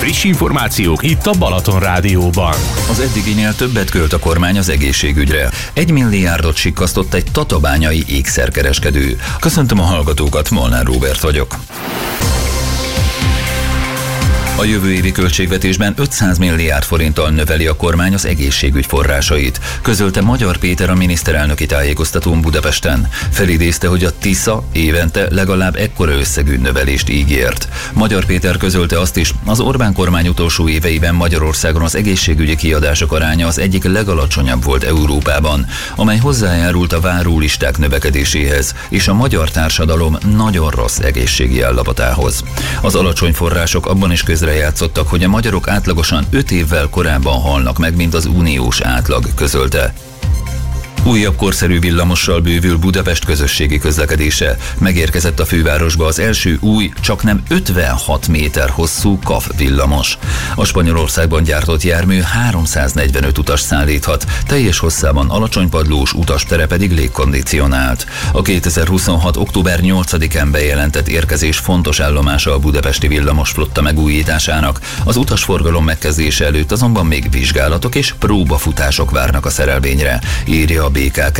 Friss információk itt a Balaton Rádióban. Az eddiginél többet költ a kormány az egészségügyre. 1 milliárdot sikkasztott egy tatabányai ékszerkereskedő. Köszöntöm a hallgatókat, Molnár Róbert vagyok. A jövő évi költségvetésben 500 milliárd forinttal növeli a kormány az egészségügy forrásait, közölte Magyar Péter a miniszterelnöki tájékoztatón Budapesten. Felidézte, hogy a Tisza évente legalább ekkora összegű növelést ígért. Magyar Péter közölte azt is, az Orbán kormány utolsó éveiben Magyarországon az egészségügyi kiadások aránya az egyik legalacsonyabb volt Európában, amely hozzájárult a várólisták növekedéséhez és a magyar társadalom nagyon rossz egészségi állapotához. Az alacsony források abban is játszottak, hogy a magyarok átlagosan 5 évvel korábban halnak meg, mint az uniós átlag, közölte. Újabb korszerű villamossal bővül Budapest közösségi közlekedése. Megérkezett a fővárosba az első új, csaknem 56 méter hosszú KAF villamos. A Spanyolországban gyártott jármű 345 utas szállíthat, teljes hosszában alacsonypadlós utastere pedig légkondicionált. A 2026. október 8-án bejelentett érkezés fontos állomása a budapesti villamosflotta megújításának. Az utasforgalom megkezdése előtt azonban még vizsgálatok és próbafutások várnak a szerelvényre, írja a BKK.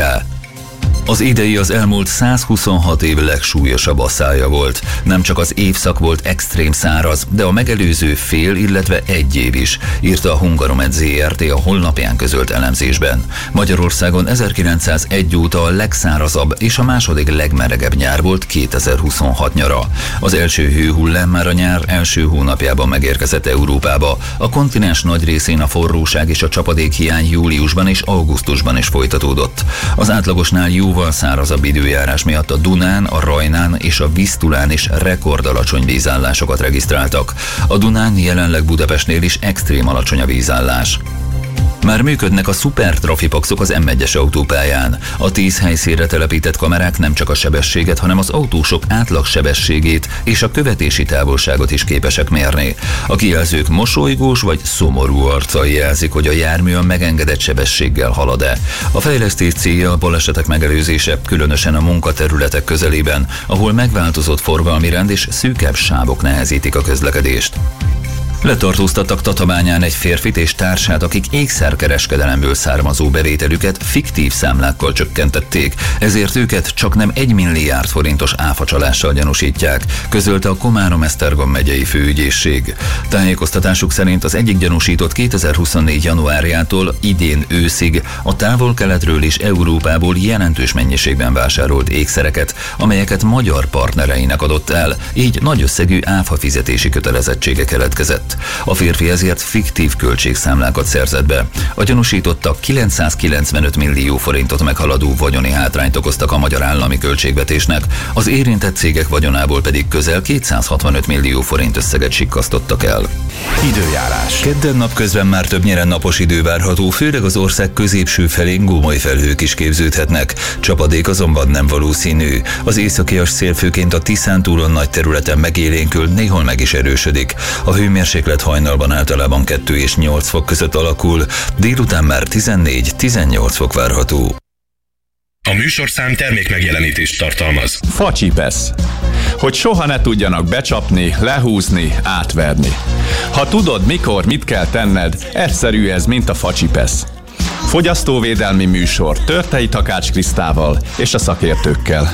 Az idei az elmúlt 126 év legsúlyosabb asszája volt. Nem csak az évszak volt extrém száraz, de a megelőző fél, illetve egy év is, írta a Hungaromed Zrt. A honlapján közölt elemzésben. Magyarországon 1901 óta a legszárazabb és a második legmelegebb nyár volt 2026 nyara. Az első hőhullám már a nyár első hónapjában megérkezett Európába. A kontinens nagy részén a forróság és a csapadékhiány júliusban és augusztusban is folytatódott. Az átlagosnál jóval szárazabb időjárás miatt a Dunán, a Rajnán és a Visztulán is rekordalacsony vízállásokat regisztráltak. A Dunán jelenleg Budapestnél is extrém alacsony a vízállás. Már működnek a szupertrafipaxok az M1-es autópályán. A 10 helyszínre telepített kamerák nem csak a sebességet, hanem az autósok átlagsebességét és a követési távolságot is képesek mérni. A kijelzők mosolygós vagy szomorú arccal jelzik, hogy a jármű a megengedett sebességgel halad-e. A fejlesztés célja a balesetek megelőzése, különösen a munkaterületek közelében, ahol megváltozott forgalmi rend és szűkebb sávok nehezítik a közlekedést. Letartóztattak Tatabányán egy férfit és társát, akik ékszerkereskedelemből származó bevételüket fiktív számlákkal csökkentették, ezért őket csaknem 1 milliárd forintos áfacsalással gyanúsítják, közölte a Komárom-Esztergom megyei főügyészség. Tájékoztatásuk szerint az egyik gyanúsított 2024. januárjától idén őszig a távol-keletről és Európából jelentős mennyiségben vásárolt ékszereket, amelyeket magyar partnereinek adott el, így nagy összegű áfafizetési kötelezettsége keletkezett. A férfi ezért fiktív költségszámlákat szerzett be. A gyanúsítottak 995 millió forintot meghaladó vagyoni hátrányt okoztak a magyar állami költségvetésnek, az érintett cégek vagyonából pedig közel 265 millió forint összeget sikkasztottak el. Időjárás. Kedden napközben már többnyire napos idő várható, főleg az ország középső felén gomoly felhők is képződhetnek. Csapadék azonban nem valószínű. Az északias szél főként a Tiszántúlon nagy területen megélénkül, néhol meg is erősödik. A hőmérséklet hajnalban általában 2 és 8 fok között alakul, délután már 14-18 fok várható. A műsorszám termékmegjelenítést tartalmaz. Facsipesz. Hogy soha ne tudjanak becsapni, lehúzni, átverni. Ha tudod, mikor, mit kell tenned, egyszerű ez, mint a facsipesz. Fogyasztóvédelmi műsor Törtei Takács Krisztával és a szakértőkkel.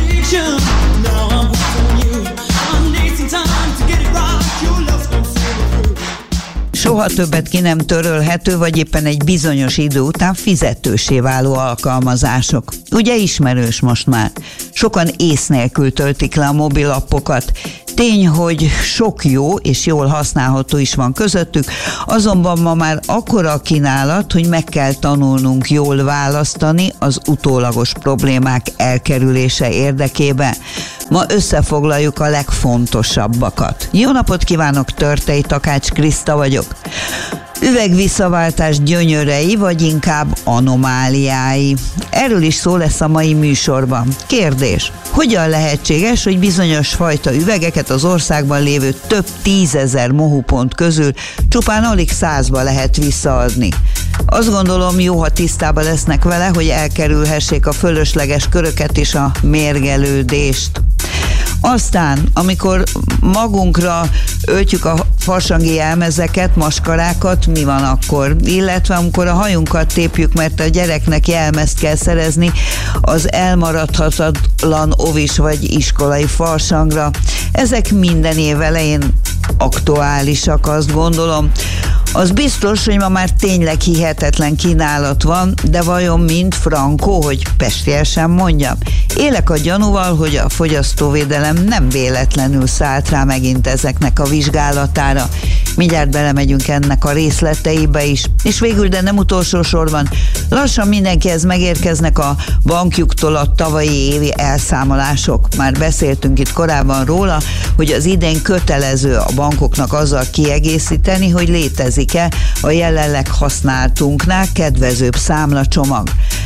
Soha többet ki nem törölhető, vagy éppen egy bizonyos idő után fizetőssé váló alkalmazások. Ugye ismerős most már. Sokan ész nélkül töltik le a mobilappokat. Tény, hogy sok jó és jól használható is van közöttük, azonban ma már akkora a kínálat, hogy meg kell tanulnunk jól választani az utólagos problémák elkerülése érdekében. Ma összefoglaljuk a legfontosabbakat. Jó napot kívánok, Törtei Takács Kriszta vagyok. Üvegvisszaváltás gyönyörei, vagy inkább anomáliái. Erről is szó lesz a mai műsorban. Kérdés: hogyan lehetséges, hogy bizonyos fajta üvegeket az országban lévő több 10 000 mohupont közül csupán alig 100-ba lehet visszaadni? Azt gondolom, jó, ha tisztában lesznek vele, hogy elkerülhessék a fölösleges köröket és a mérgelődést. Aztán, amikor magunkra öltjük a farsangi jelmezeket, maskarákat, mi van akkor? Illetve amikor a hajunkat tépjük, mert a gyereknek jelmezt kell szerezni az elmaradhatatlan ovis vagy iskolai farsangra. Ezek minden év elején aktuálisak, azt gondolom. Az biztos, hogy ma már tényleg hihetetlen kínálat van, de vajon mind frankó, hogy pestiesen mondjam? Élek a gyanúval, hogy a fogyasztóvédelem nem véletlenül szállt rá megint ezeknek a vizsgálatára. Mindjárt belemegyünk ennek a részleteibe is. És végül, de nem utolsó sorban, lassan mindenkihez megérkeznek a bankjuktól a tavalyi évi elszámolások. Már beszéltünk itt korábban róla, hogy az idén kötelező a bankoknak azzal kiegészíteni, hogy létezik-e a jelenleg használtunknál kedvezőbb számlacsomag.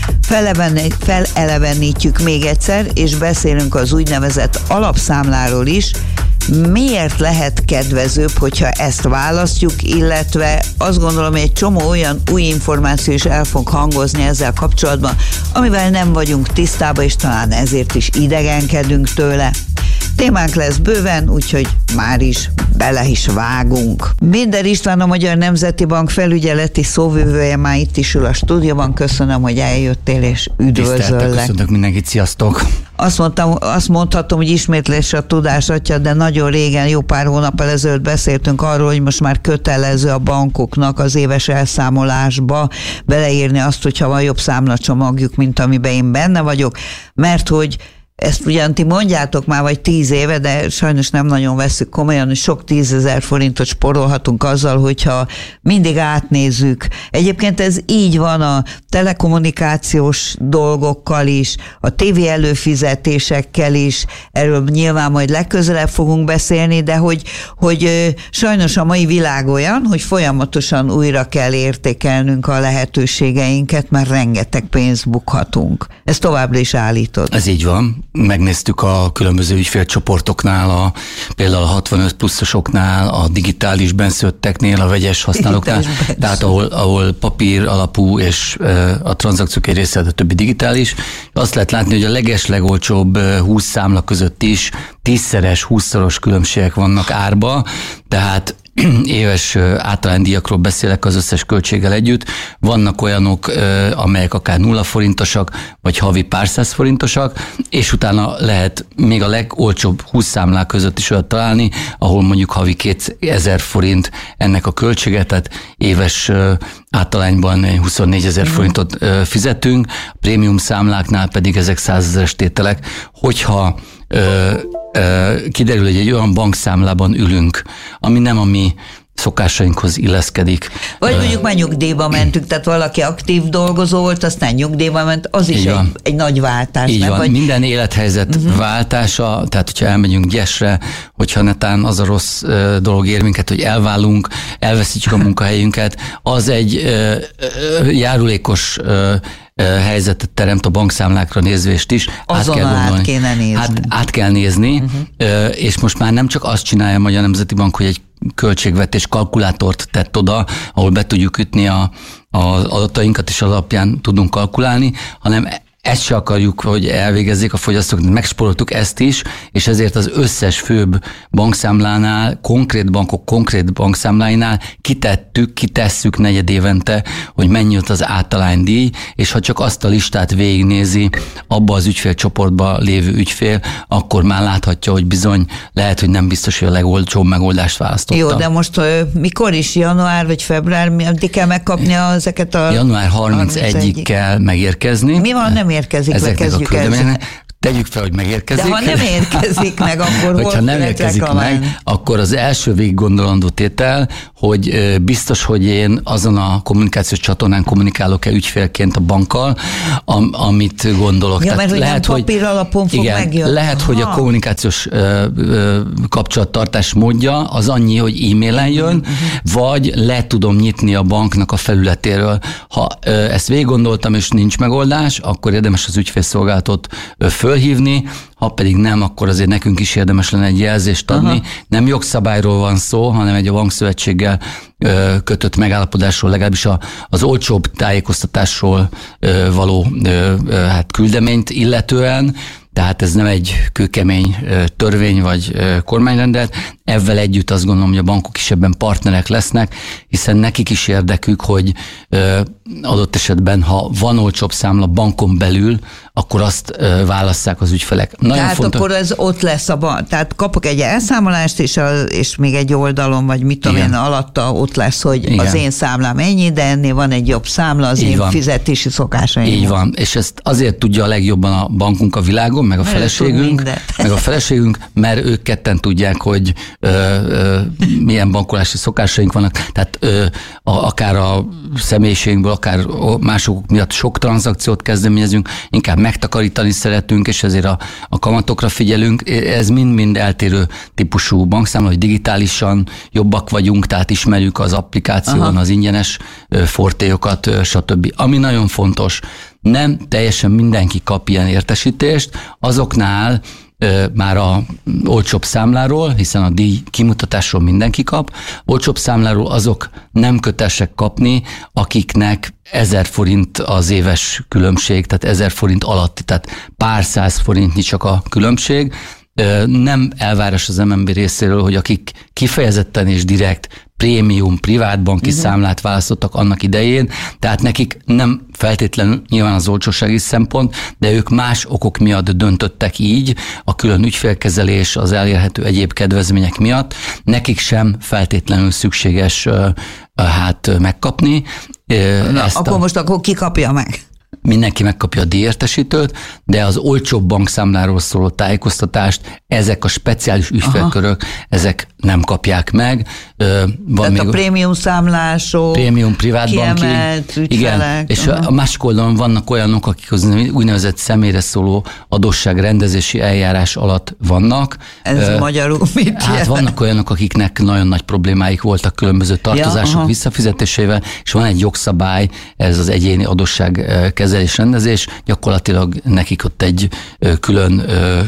Felelevenítjük még egyszer, és beszélünk az úgynevezett alapszámláról is. Miért lehet kedvezőbb, hogyha ezt választjuk, illetve azt gondolom, hogy egy csomó olyan új információ is el fog hangozni ezzel kapcsolatban, amivel nem vagyunk tisztában, és talán ezért is idegenkedünk tőle. Témánk lesz bőven, úgyhogy már is bele is vágunk. Binder István, a Magyar Nemzeti Bank felügyeleti szóvivője már itt is ül a stúdióban. Köszönöm, hogy eljöttél, és üdvözöllek. Köszöntök mindenkit, sziasztok! Azt mondhatom, hogy ismétlés a tudás atya, de nagyon régen, jó pár hónappal ezelőtt beszéltünk arról, hogy most már kötelező a bankoknak az éves elszámolásba beleírni azt, hogyha van jobb számlacsomagjuk, mint amiben én benne vagyok, mert hogy ezt ugyan ti mondjátok már vagy 10 éve, de sajnos nem nagyon vesszük komolyan, hogy sok 10 000 forintot spórolhatunk azzal, hogyha mindig átnézzük. Egyébként ez így van a telekommunikációs dolgokkal is, a tévé előfizetésekkel is, erről nyilván majd legközelebb fogunk beszélni, de hogy sajnos a mai világ olyan, hogy folyamatosan újra kell értékelnünk a lehetőségeinket, mert rengeteg pénzt bukhatunk. Ezt továbbra is állítod. Ez így van. Megnéztük a különböző ügyfélcsoportoknál, például a 65 pluszosoknál, a digitális benszülötteknél, a vegyes használóknál, tehát ahol papír alapú és a tranzakciók egy része, a többi digitális. Azt lehet látni, hogy a legeslegolcsóbb 20 számla között is 10-szeres, 20-szoros különbségek vannak árba, tehát éves általánydíjakról beszélek az összes költséggel együtt. Vannak olyanok, amelyek akár 0 forintosak, vagy havi pár száz forintosak, és utána lehet még a legolcsóbb 20 számlák között is olyat találni, ahol mondjuk havi 2000 forint ennek a költsége, tehát éves általányban 24 000 forintot fizetünk, a prémium számláknál pedig ezek 100 000-es tételek. Hogyha kiderül, hogy egy olyan bankszámlában ülünk, ami nem a mi szokásainkhoz illeszkedik. Vagy mondjuk már nyugdíjba mentünk, tehát valaki aktív dolgozó volt, aztán nyugdíjba ment, az is egy nagy váltás. Így nem? van, Vagy... minden élethelyzet váltása, tehát hogyha elmegyünk gyesre, hogyha netán az a rossz dolog ér minket, hogy elválunk, elveszítjük a munkahelyünket, az egy járulékos helyzetet teremt a bankszámlákra nézvést is. Át kéne nézni. Át kell nézni, és most már nem csak azt csinálja a Magyar Nemzeti Bank, hogy egy költségvetés kalkulátort tett oda, ahol be tudjuk ütni az adatainkat, és alapján tudunk kalkulálni, hanem ezt se akarjuk, hogy elvégezzék a fogyasztók, megspóroltuk ezt is, és ezért az összes főbb bankszámlánál, konkrét bankok konkrét bankszámláinál kitesszük negyedévente, hogy mennyi jött az általánydíj, és ha csak azt a listát végignézi abba az ügyfélcsoportba lévő ügyfél, akkor már láthatja, hogy bizony lehet, hogy nem biztos, hogy a legolcsóbb megoldást választotta. Jó, de most mikor is, január vagy február, addig kell megkapni ezeket a... Január 31-ig kell megérkezni. Mi van, nem érkezik, vagy kezdjük el? Tegyük fel, hogy megérkezik. De ha nem érkezik meg, akkor hogyha nem érkezik meg, akkor az első végig gondolandó tétel, hogy biztos, hogy én azon a kommunikációs csatornán kommunikálok-e ügyfélként a bankkal, amit gondolok. Ja, mert lehet, hogy papír alapon fog megjönni. Lehet, hogy a kommunikációs kapcsolattartás módja az annyi, hogy e-mailen jön, vagy le tudom nyitni a banknak a felületéről. Ha ezt végig gondoltam, és nincs megoldás, akkor érdemes az ügyfélszolgálatot fölhívni, ha pedig nem, akkor azért nekünk is érdemes lenne egy jelzést adni. Aha. Nem jogszabályról van szó, hanem egy a bankszövetséggel kötött megállapodásról, legalábbis az olcsóbb tájékoztatásról való küldeményt illetően. tehát ez nem egy kőkemény törvény vagy kormányrendelet. Ezzel együtt azt gondolom, hogy a bankok is ebben partnerek lesznek, hiszen nekik is érdekük, hogy adott esetben, ha van olcsóbb számla bankon belül, akkor azt válasszák az ügyfelek. Nagyon tehát fontos... akkor ez ott lesz a bank. Tehát kapok egy elszámolást, és még egy oldalon, vagy mit tudom én, alatta ott lesz, hogy igen, az én számlám ennyi, de ennél van egy jobb számla, az így én van, fizetési szokásaim. Így van, és ezt azért tudja a legjobban a bankunk a világon, meg a feleségünk, mert ők ketten tudják, hogy milyen bankolási szokásaink vannak. Tehát akár a személyiségünkből, akár mások miatt sok tranzakciót kezdeményezünk, inkább megtakarítani szeretünk, és ezért a kamatokra figyelünk. Ez mind-mind eltérő típusú bankszámla, hogy digitálisan jobbak vagyunk, tehát ismerjük az applikáción az ingyenes fortéjokat, stb. Ami nagyon fontos, nem teljesen mindenki kap ilyen értesítést, azoknál már a olcsóbb számláról, hiszen a díj kimutatásról mindenki kap, olcsóbb számláról azok nem kötelesek kapni, akiknek 1000 forint az éves különbség, tehát 1000 forint alatti, tehát pár száz forintnyi csak a különbség. Nem elvárás az MNB részéről, hogy akik kifejezetten és direkt prémium, privátbanki számlát választottak annak idején, tehát nekik nem feltétlenül nyilván az olcsósági szempont, de ők más okok miatt döntöttek így, a külön ügyfélkezelés, az elérhető egyéb kedvezmények miatt, nekik sem feltétlenül szükséges megkapni. Akkor ki kapja meg? Mindenki megkapja a díjértesítőt, de az olcsóbb bankszámláról szóló tájékoztatást ezek a speciális ügyfélkörök, ezek nem kapják meg. Tehát még a prémium számlások, prémium privátbanki, kiemelt ügyfelek. Igen, és a másik oldalon vannak olyanok, akik az úgynevezett személyre szóló adósságrendezési eljárás alatt vannak. Ez magyarul mit jelent? Hát vannak olyanok, akiknek nagyon nagy problémáik voltak különböző tartozások visszafizetésével, és van egy jogszabály, ez az egyéni adósságkezelés rendezés, gyakorlatilag nekik ott egy külön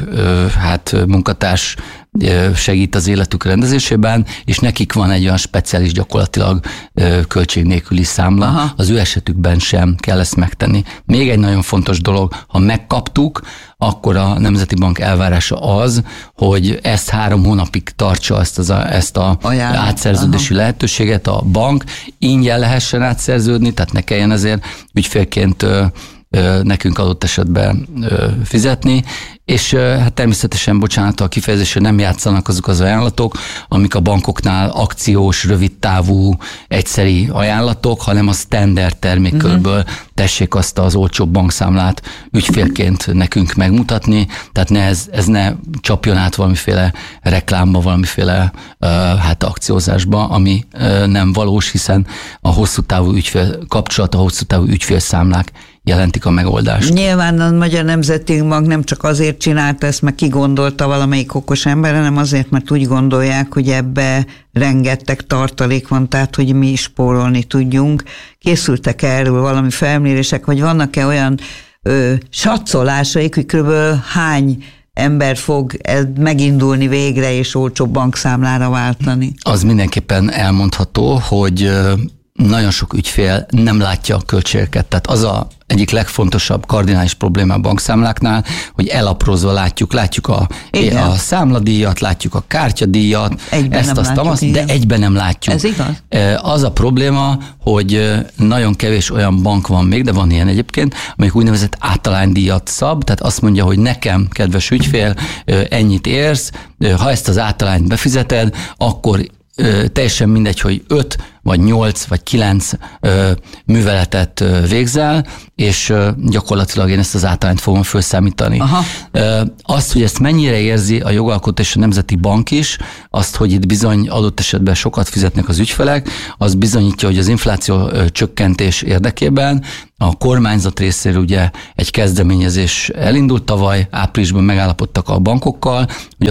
munkatárs segít az életük rendezésében, és nekik van egy olyan speciális, gyakorlatilag költség nélküli számla, az ő esetükben sem kell ezt megtenni. Még egy nagyon fontos dolog, ha megkaptuk, akkor a Nemzeti Bank elvárása az, hogy ezt 3 hónapig tartsa ezt a átszerződési lehetőséget a bank, ingyen lehessen átszerződni, tehát ne kelljen ezért ügyfélként nekünk adott esetben fizetni, és hát természetesen, bocsánat a kifejezésre, nem játszanak azok az ajánlatok, amik a bankoknál akciós, rövidtávú, egyszeri ajánlatok, hanem a standard termékkörből tessék azt az olcsóbb bankszámlát ügyfélként nekünk megmutatni, tehát ez ne csapjon át valamiféle reklámba, valamiféle akciózásba, ami nem valós, hiszen a hosszú távú ügyfél kapcsolat, a hosszú távú ügyfélszámlák jelentik a megoldást. Nyilván a Magyar Nemzeti Bank nem csak azért csinálta ezt, mert kigondolta valamelyik okos ember, hanem azért, mert úgy gondolják, hogy ebbe rengeteg tartalék van, tehát hogy mi is spórolni tudjunk. Készültek erről valami felmérések, vagy vannak-e olyan satszolásai, hogy kb. Hány ember fog megindulni végre és olcsóbb bankszámlára váltani? Az mindenképpen elmondható, hogy nagyon sok ügyfél nem látja a költségeket. Tehát az egyik legfontosabb kardinális probléma a bankszámláknál, hogy elaprózva látjuk a számladíjat, látjuk a kártyadíjat, de egyben nem látjuk. Ez igaz? Az a probléma, hogy nagyon kevés olyan bank van még, de van ilyen egyébként, amelyik úgynevezett általánydíjat szab, tehát azt mondja, hogy nekem, kedves ügyfél, ennyit érsz, ha ezt az általányt befizeted, akkor teljesen mindegy, hogy 5 vagy 8 vagy 9 műveletet végzel, és gyakorlatilag én ezt az általányt fogom felszámítani. Azt, hogy ezt mennyire érzi a jogalkotó és a Nemzeti Bank is, azt, hogy itt bizony adott esetben sokat fizetnek az ügyfelek, az bizonyítja, hogy az infláció csökkentés érdekében a kormányzat részéről ugye egy kezdeményezés elindult tavaly, áprilisban megállapodtak a bankokkal, hogy a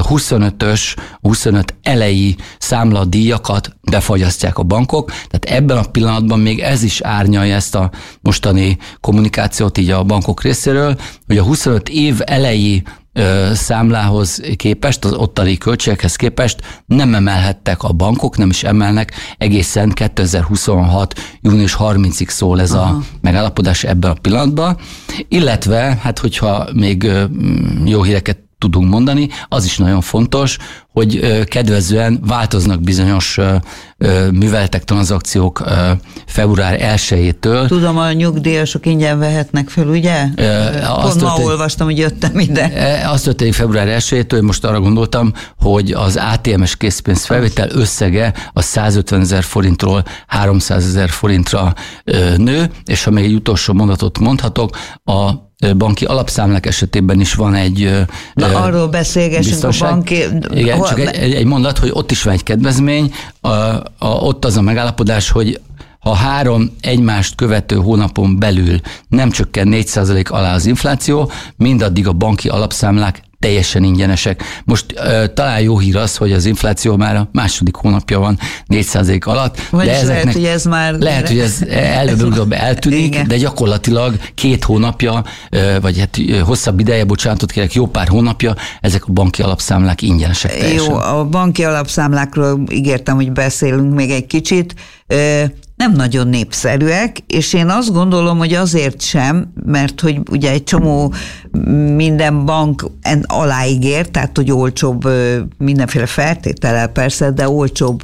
25 elejé számladíjakat befagyasztják a bankok, tehát ebben a pillanatban még ez is árnyalja ezt a mostani kommunikációt így a bankok részéről, hogy a 25 év elejé számlához képest, az ottani költségekhez képest nem emelhettek a bankok, nem is emelnek, egészen 2026. június 30-ig szól ez a megállapodás ebben a pillanatban, illetve, hát hogyha még jó híreket tudunk mondani, az is nagyon fontos, hogy kedvezően változnak bizonyos műveletek, tranzakciók február 1-től. Tudom, a nyugdíjasok ingyen vehetnek fel, ugye? Pont ma olvastam, hogy jöttem ide. Azt történik február 1-től, most arra gondoltam, hogy az ATM-es készpénz felvétel összege a 150 000 forintról 300 000 forintra nő, és ha még egy utolsó mondatot mondhatok, a banki alapszámlák esetében is van egy arról beszélgessünk biztonság. A banki... Igen, csak egy mondat, hogy ott is van egy kedvezmény, ott az a megállapodás, hogy ha 3 egymást követő hónapon belül nem csökken 4% alá az infláció, mindaddig a banki alapszámlák teljesen ingyenesek. Most talán jó hír az, hogy az infláció már a második hónapja van 4% alatt. Vagyis de lehet, hogy ez már... Lehet, hogy ez előbb-utóbb eltűnik, igen. De gyakorlatilag 2 hónapja, vagy hát hosszabb ideje, bocsánatot kérek, jó pár hónapja, ezek a banki alapszámlák ingyenesek teljesen. Jó, a banki alapszámlákról ígértem, hogy beszélünk még egy kicsit. Nem nagyon népszerűek, és én azt gondolom, hogy azért sem, mert hogy ugye egy csomó minden bank aláígér, tehát hogy olcsóbb mindenféle feltétellel persze, de olcsóbb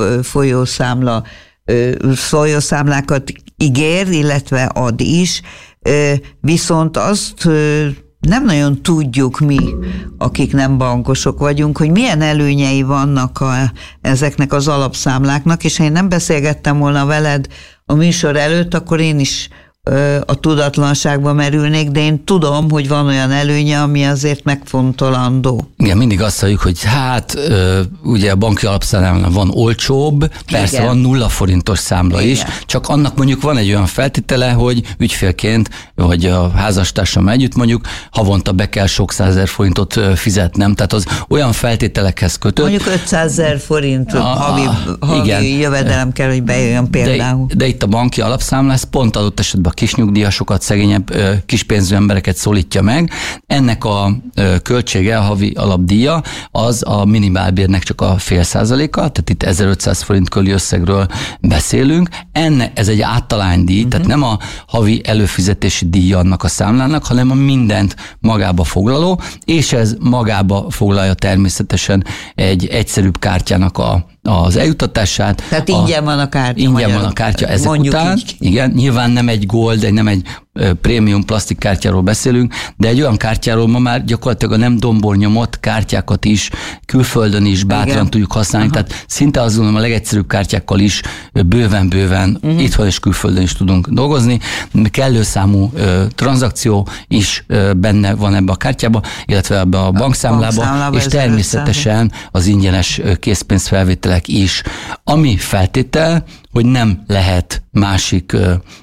folyószámlákat ígér, illetve ad is, viszont azt nem nagyon tudjuk mi, akik nem bankosok vagyunk, hogy milyen előnyei vannak ezeknek az alapszámláknak, és ha én nem beszélgettem volna veled a műsor előtt, akkor én is a tudatlanságba merülnék, de én tudom, hogy van olyan előnye, ami azért megfontolandó. Igen, mindig azt halljuk, hogy hát ugye a banki alapszámlán van olcsóbb, persze igen. Van 0 forintos számla igen. is, csak annak mondjuk van egy olyan feltétele, hogy ügyfélként, vagy a házastársam együtt mondjuk havonta be kell sok 100 000 forintot fizetnem, tehát az olyan feltételekhez kötött. Mondjuk 500 000 forint havi jövedelem kell, hogy bejöjjön például. De itt a banki alapszámla, ez pont adott esetben a kisnyugdíjasokat, szegényebb kispénzű embereket szólítja meg. Ennek a költsége, a havi alapdíja, az a minimálbérnek csak a 0,5%, tehát itt 1500 forint körüli összegről beszélünk. Ez egy általánydíj, tehát nem a havi előfizetési díja annak a számlának, hanem a mindent magába foglaló, és ez magába foglalja természetesen egy egyszerűbb kártyának az eljutatását. Tehát ingyen van a kártya. Ingyen van a kártya ezek után. Így. Igen, nyilván nem egy gold, nem egy prémium plastik kártyáról beszélünk, de egy olyan kártyáról ma már gyakorlatilag a nem dombornyomott kártyákat is külföldön is bátran tudjuk használni, tehát szinte azt gondolom a legegyszerűbb kártyákkal is bőven itthon és külföldön is tudunk dolgozni. Kellő számú tranzakció is benne van ebbe a kártyába, illetve ebbe a bankszámlába, és természetesen az ingyenes készpénzfelvételek is. Ami feltétel, hogy nem lehet másik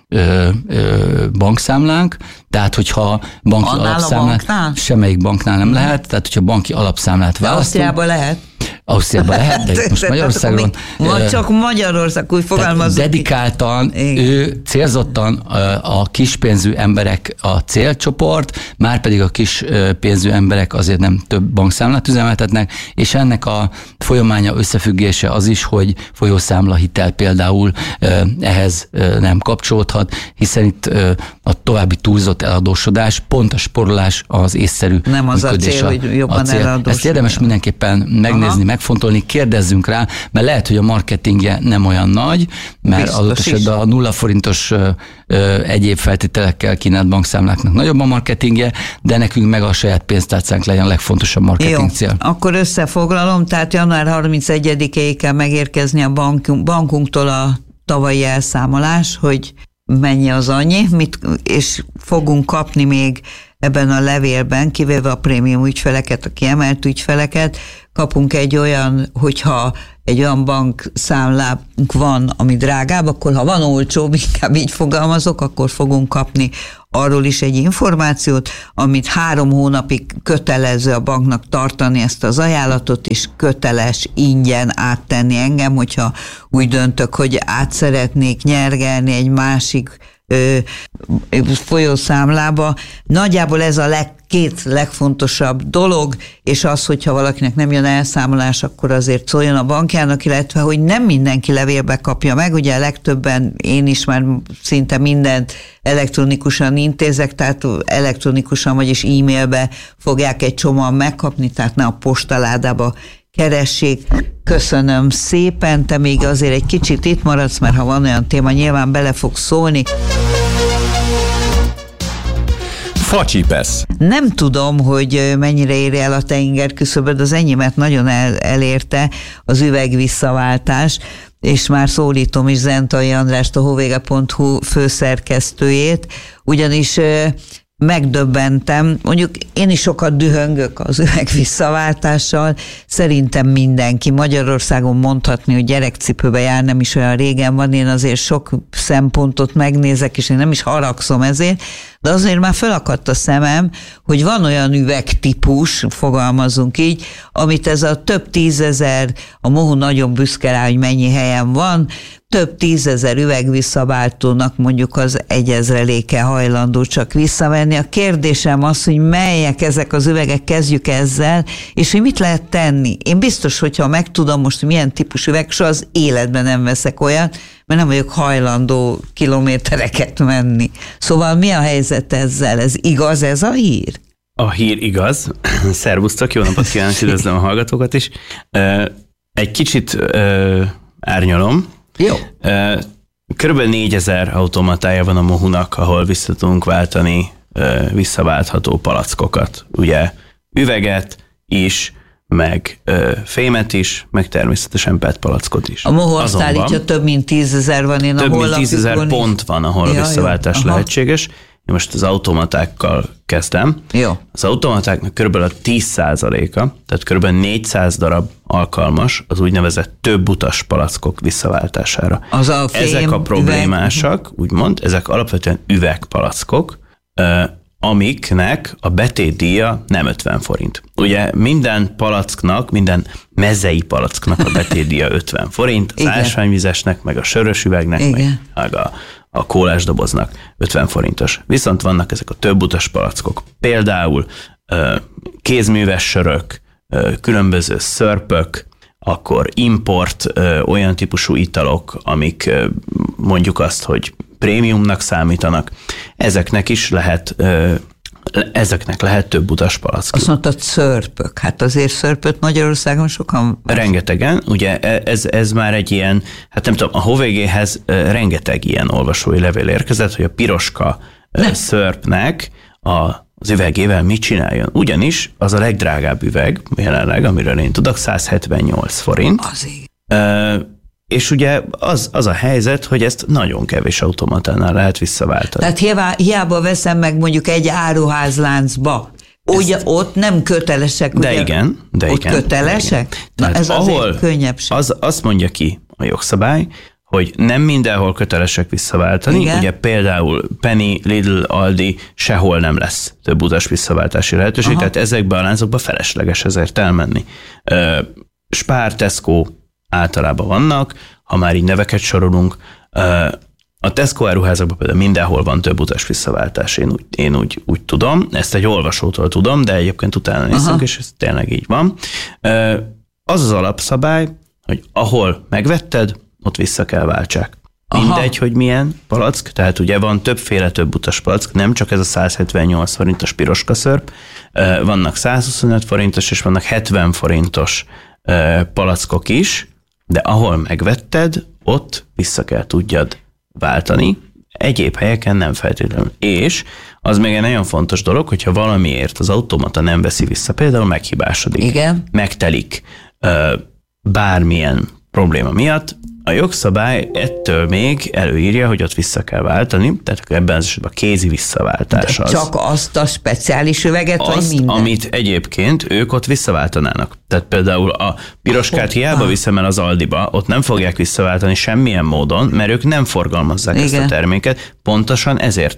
bankszámlánk, tehát hogyha banki alapszámlát, semmelyik banknál nem lehet, tehát hogyha banki alapszámlát választunk. Ausztriában lehet. Ausztriában lehet, de most Magyarországon... Csak Magyarország, úgy fogalmazunk. Dedikáltan, ő célzottan a kispénzű emberek a célcsoport, már pedig a kispénzű emberek azért nem több bankszámlát üzemeltetnek, és ennek a folyamánya összefüggése az is, hogy folyószámla hitel például ehhez nem kapcsolódhat, hiszen itt a további túlzott eladósodás, pont a sporolás az észszerű nem az működés. A cél, hogy jobban eladósodás. Ezt érdemes mindenképpen megnézni, megfontolni, kérdezzünk rá, mert lehet, hogy a marketingje nem olyan nagy, mert adott esetben a 0 forintos egyéb feltételekkel kínált bankszámláknak nagyobb a marketingje, de nekünk meg a saját pénztárcánk legyen a legfontosabb marketing cél. Akkor összefoglalom, tehát január 31-éig kell megérkezni a bankunktól a tavalyi elszámolás, hogy mennyi az annyi, és fogunk kapni még ebben a levélben, kivéve a prémium ügyfeleket, a kiemelt ügyfeleket, kapunk egy olyan, hogyha egy olyan bankszámlánk van, ami drágább, akkor ha van olcsóbb, inkább így fogalmazok, akkor fogunk kapni arról is egy információt, amit 3 hónapig kötelező a banknak tartani ezt az ajánlatot, és köteles ingyen áttenni engem, hogyha úgy döntök, hogy át szeretnék nyergelni egy másik folyószámlába. Nagyjából ez a két legfontosabb dolog, és az, hogyha valakinek nem jön elszámolás, akkor azért szóljon a bankjának, illetve, hogy nem mindenki levélbe kapja meg, ugye legtöbben, én is már szinte mindent elektronikusan intézek, tehát elektronikusan, vagyis e-mailbe fogják egy csomóan megkapni, tehát ne a postaládába keressék. Köszönöm szépen, te még azért egy kicsit itt maradsz, mert ha van olyan téma, nyilván bele fog szólni. Facsipesz. Nem tudom, hogy mennyire érje el a te inger küszöböd, az enyémet nagyon elérte az üvegvisszaváltás, és már szólítom is Zentai Andrást, a hovége.hu főszerkesztőjét, ugyanis megdöbbentem, mondjuk én is sokat dühöngök az üvegvisszaváltással, szerintem mindenki Magyarországon mondhatni, hogy gyerekcipőbe jár, nem is olyan régen van, én azért sok szempontot megnézek, és én nem is haragszom ezért, de azért már felakadt a szemem, hogy van olyan üvegtípus, fogalmazunk így, amit ez a több tízezer, a Mohu nagyon büszke rá, hogy mennyi helyen van, több tízezer üvegvisszaváltónak mondjuk az 1000-e hajlandó csak visszavenni. A kérdésem az, hogy melyek ezek az üvegek, kezdjük ezzel, és hogy mit lehet tenni. Én biztos, hogyha megtudom most, milyen típusú üveg, soha az életben nem veszek olyat, mert nem vagyok hajlandó kilométereket menni. Szóval mi a helyzet ezzel? Ez igaz ez a hír? A hír igaz. Szervusztok, jó napot kívánok, üdvözlöm a hallgatókat is. Egy kicsit árnyalom. Jó. Körülbelül 4000 automatája van a Mohunak, ahol vissza tudunk váltani visszaváltható palackokat. Ugye üveget is, meg fémet is, meg természetesen PET palackot is. A Mohu azt állítja, több mint 10 000 van. Én több mint 10 000 pont van, ahol a visszaváltás lehetséges. Én most az automatákkal kezdem. Jó. Az automatáknak körülbelül a 10%-a, tehát körülbelül 400 darab alkalmas az úgynevezett több utas palackok visszaváltására. Ezek a problémásak, úgymond, ezek alapvetően üvegpalackok, amiknek a betétdíja nem 50 forint. Ugye minden palacknak, minden mezei palacknak a betétdíja 50 forint, az ásványvizesnek, meg a sörös üvegnek, meg a kólás doboznak 50 forintos. Viszont vannak ezek a több utas palackok. Például kézműves sörök, különböző szörpök, akkor import olyan típusú italok, amik mondjuk azt, hogy prémiumnak számítanak. Ezeknek lehet több utas palack. Azt mondtad szörpök. Hát azért szörpöt Magyarországon sokan... Rengetegen. Ugye ez már egy ilyen, hát nem tudom, a HVG-hez rengeteg ilyen olvasói levél érkezett, hogy a piroska szörpnek az üvegével mit csináljon. Ugyanis az a legdrágább üveg jelenleg, amiről én tudok, 178 forint. És ugye az a helyzet, hogy ezt nagyon kevés automatánál lehet visszaváltani. Tehát hiába veszem meg mondjuk egy áruházláncba, ugye ott nem kötelesek. De ugye, igen. Ott kötelesek? Na ez azért könnyebbség. Azt mondja ki a jogszabály, hogy nem mindenhol kötelesek visszaváltani. Igen. Ugye például Penny, Lidl, Aldi, sehol nem lesz több utas visszaváltási lehetőség, tehát ezekbe a láncokba felesleges ezért elmenni. Spar, Tesco általában vannak, ha már így neveket sorolunk. A Tesco áruházakban például mindenhol van több utas visszaváltás, én úgy tudom, ezt egy olvasótól tudom, de egyébként utána nézzünk, és ez tényleg így van. Az alapszabály, hogy ahol megvetted, ott vissza kell váltsák. Mindegy, hogy milyen palack, tehát ugye van többféle több utas palack, nem csak ez a 178 forintos piroska szörp, vannak 125 forintos, és vannak 70 forintos palackok is, de ahol megvetted, ott vissza kell tudjad váltani, egyéb helyeken nem feltétlenül. És az még egy nagyon fontos dolog, hogyha valamiért az automata nem veszi vissza, például meghibásodik, megtelik bármilyen probléma miatt, a jogszabály ettől még előírja, hogy ott vissza kell váltani, tehát ebben az esetben a kézi visszaváltás az. Csak azt a speciális üveget, vagy minden? Amit egyébként ők ott visszaváltanának. Tehát például a piroskát hiába viszem el az Aldiba, ott nem fogják visszaváltani semmilyen módon, mert ők nem forgalmazzák ezt a terméket, pontosan ezért.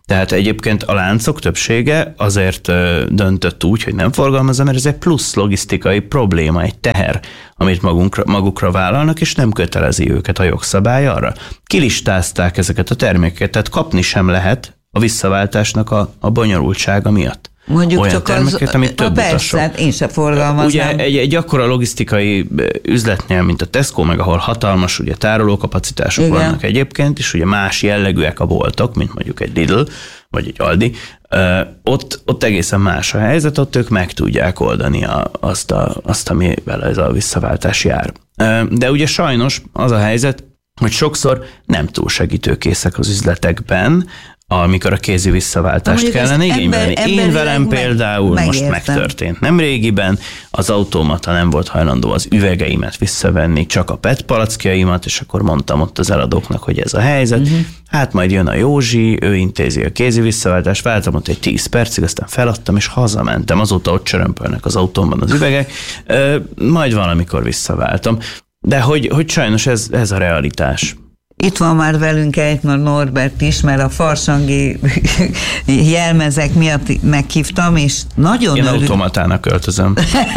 Tehát egyébként a láncok többsége azért döntött úgy, hogy nem forgalmazza, mert ez egy plusz logisztikai probléma, egy teher, amit magukra vállalnak, és nem kötelezi őket a jogszabály arra. Kilistázták ezeket a termékeket, tehát kapni sem lehet a visszaváltásnak a bonyolultsága miatt. Mondjuk olyan csak terméket, amit több utasok. Persze, én sem forgalmaznám. Ugye egy akkora logisztikai üzletnél, mint a Tesco, meg ahol hatalmas ugye tárolókapacitások Igen. vannak egyébként, és ugye más jellegűek a boltok, mint mondjuk egy Lidl, vagy egy Aldi, ott egészen más a helyzet, ott ők meg tudják oldani azt, amivel ez a visszaváltás jár. De ugye sajnos az a helyzet, hogy sokszor nem túl segítőkészek az üzletekben, amikor a kézi visszaváltást kellene igényelni. Én velem például most megtörtént. Nem régiben az automata nem volt hajlandó az üvegeimet visszavenni, csak a PET palackjaimat, és akkor mondtam ott az eladóknak, hogy ez a helyzet. Hát majd jön a Józsi, ő intézi a kézi visszaváltást, váltam ott egy 10 percig, aztán feladtam, és hazamentem. Azóta ott csörömpölnek az autómban az üvegek, majd valamikor visszaváltam. De hogy sajnos ez a realitás. Itt van már velünk Ejtman Norbert is, mert a farsangi jelmezek miatt meghívtam, és nagyon Én automatának költözöm.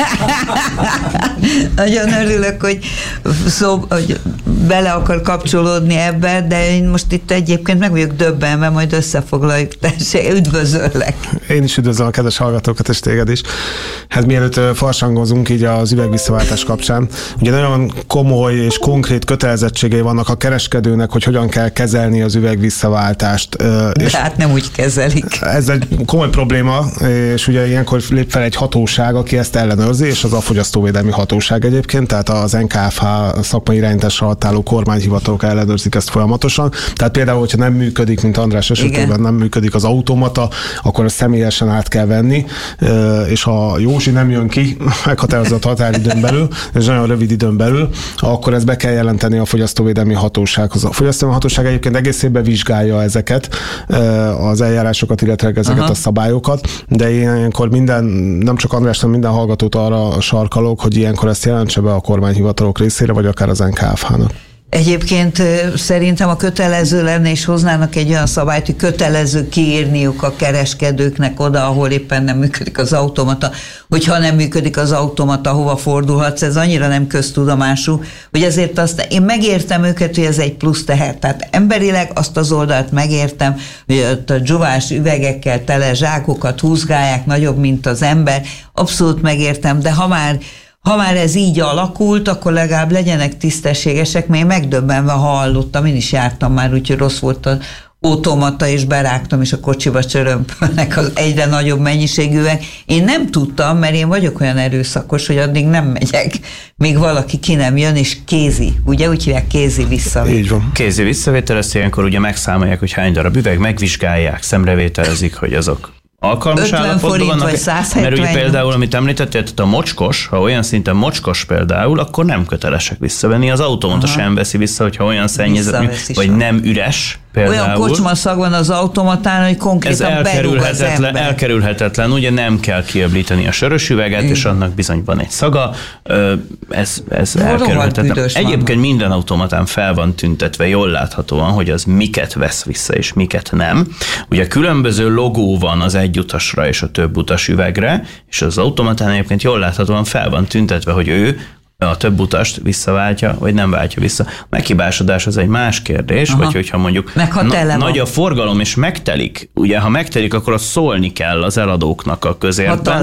Nagyon örülök, hogy bele akar kapcsolódni ebbe, de én most itt egyébként meg vagyok döbbenve, majd összefoglaljuk. Tessék, üdvözöllek. Én is üdvözlöm a kedves hallgatókat, és téged is. Hát mielőtt farsangozunk így az üvegvisszaváltás kapcsán, ugye nagyon komoly és konkrét kötelezettségei vannak a kereskedőnek, hogy hogyan kell kezelni az üvegvisszaváltást. De hát nem úgy kezelik. Ez egy komoly probléma, és ugye ilyenkor lép fel egy hatóság, aki ezt ellenőrzi, és az a Fogyasztóvédelmi Hatóság egyébként, tehát az NKFH szakmai irányításra hatáló kormányhivatalok ellenőrzik ezt folyamatosan. Tehát például, hogyha nem működik, mint András esetében Igen. nem működik az automata, akkor azt személyesen át kell venni, és ha Józsi nem jön ki meghatározott határidőn belül, és nagyon rövid időn belül, akkor ezt be kell jelenteni a Fogyasztóvédelmi Hatósághoz. A Fogyasztóvédelmi Hatóság egyébként egész évben vizsgálja ezeket, az eljárásokat, illetve ezeket a szabályokat, de ilyenkor nem csak András, hanem minden hallgatót arra sarkalok, hogy ilyenkor ezt jelentse be a kormányhivatalok részére, vagy akár az NKFH-nak. Egyébként szerintem a kötelező lenne, és hoznának egy olyan szabályt, hogy kötelező kiírniuk a kereskedőknek oda, ahol éppen nem működik az automata, hogyha nem működik az automata, hova fordulhatsz, ez annyira nem köztudomású, hogy ezért én megértem őket, hogy ez egy plusz teher. Tehát emberileg azt az oldalt megértem, hogy ott a dzsuvás üvegekkel tele zsákokat húzgálják nagyobb, mint az ember, abszolút megértem, de ha már ez így alakult, akkor legalább legyenek tisztességesek, mert én megdöbbenve hallottam, én is jártam már, úgyhogy rossz volt az automata, és berágtam, és a kocsiba csörömpölnek az egyre nagyobb mennyiségűek. Én nem tudtam, mert én vagyok olyan erőszakos, hogy addig nem megyek, még valaki ki nem jön, és kézi, ugye úgy hívják, kézi visszavétel. Így van. Kézi visszavétel, ezt ilyenkor ugye megszámolják, hogy hány darab üveg, megvizsgálják, szemrevételezik, hogy azok alkalmas állapotban vannak, mert ugye például, amit említettél, tehát a mocskos, ha olyan szinten mocskos például, akkor nem kötelesek visszavenni. Az automata sem veszi vissza, hogyha olyan szennyezett, vagy nem üres például. Olyan kocsmaszag van az automatán, hogy konkrétan berúg az ember. Elkerülhetetlen, ugye nem kell kiöblíteni a sörös üveget, és annak bizony van egy szaga, ez elkerülhetetlen. Egyébként minden automatán fel van tüntetve jól láthatóan, hogy az miket vesz vissza, és miket nem. Ugye különböző logó van az egyutasra és a több utas üvegre, és az automatán egyébként jól láthatóan fel van tüntetve, hogy ő a több utast visszaváltja, vagy nem váltja vissza. Meghibásodás az egy más kérdés, vagy hogyha mondjuk nagy a forgalom, és megtelik, ugye ha megtelik, akkor azt szólni kell az eladóknak a közértben,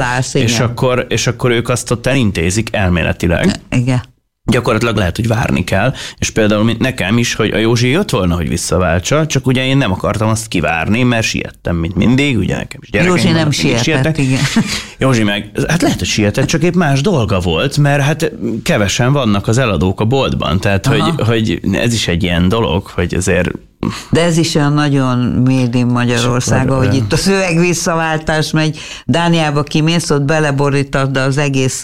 és akkor ők azt ott elintézik elméletileg. Igen. Gyakorlatilag lehet, hogy várni kell, és például nekem is, hogy a Józsi jött volna, hogy visszaváltsa, csak ugye én nem akartam azt kivárni, mert siettem, mint mindig, ugye nekem is gyerekeim. Józsi nem sietett, igen. Józsi meg, hát lehet, hogy sietett, csak épp más dolga volt, mert hát kevesen vannak az eladók a boltban, tehát hogy ez is egy ilyen dolog, hogy azért... De ez is olyan nagyon made in Magyarországon, hogy itt az üvegvisszaváltás megy, Dániába kimész, ott beleborítod az egész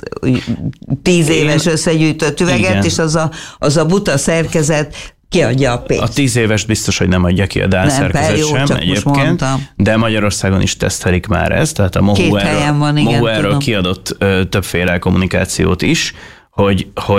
10 éves összegyűjtött üveget, igen. És az a buta szerkezet kiadja a pénzt. A 10 éves biztos, hogy nem adja ki a dán szerkezet sem egyébként, de Magyarországon is tesztelik már ezt, tehát a Mohu erről kiadott többféle kommunikációt is, hogy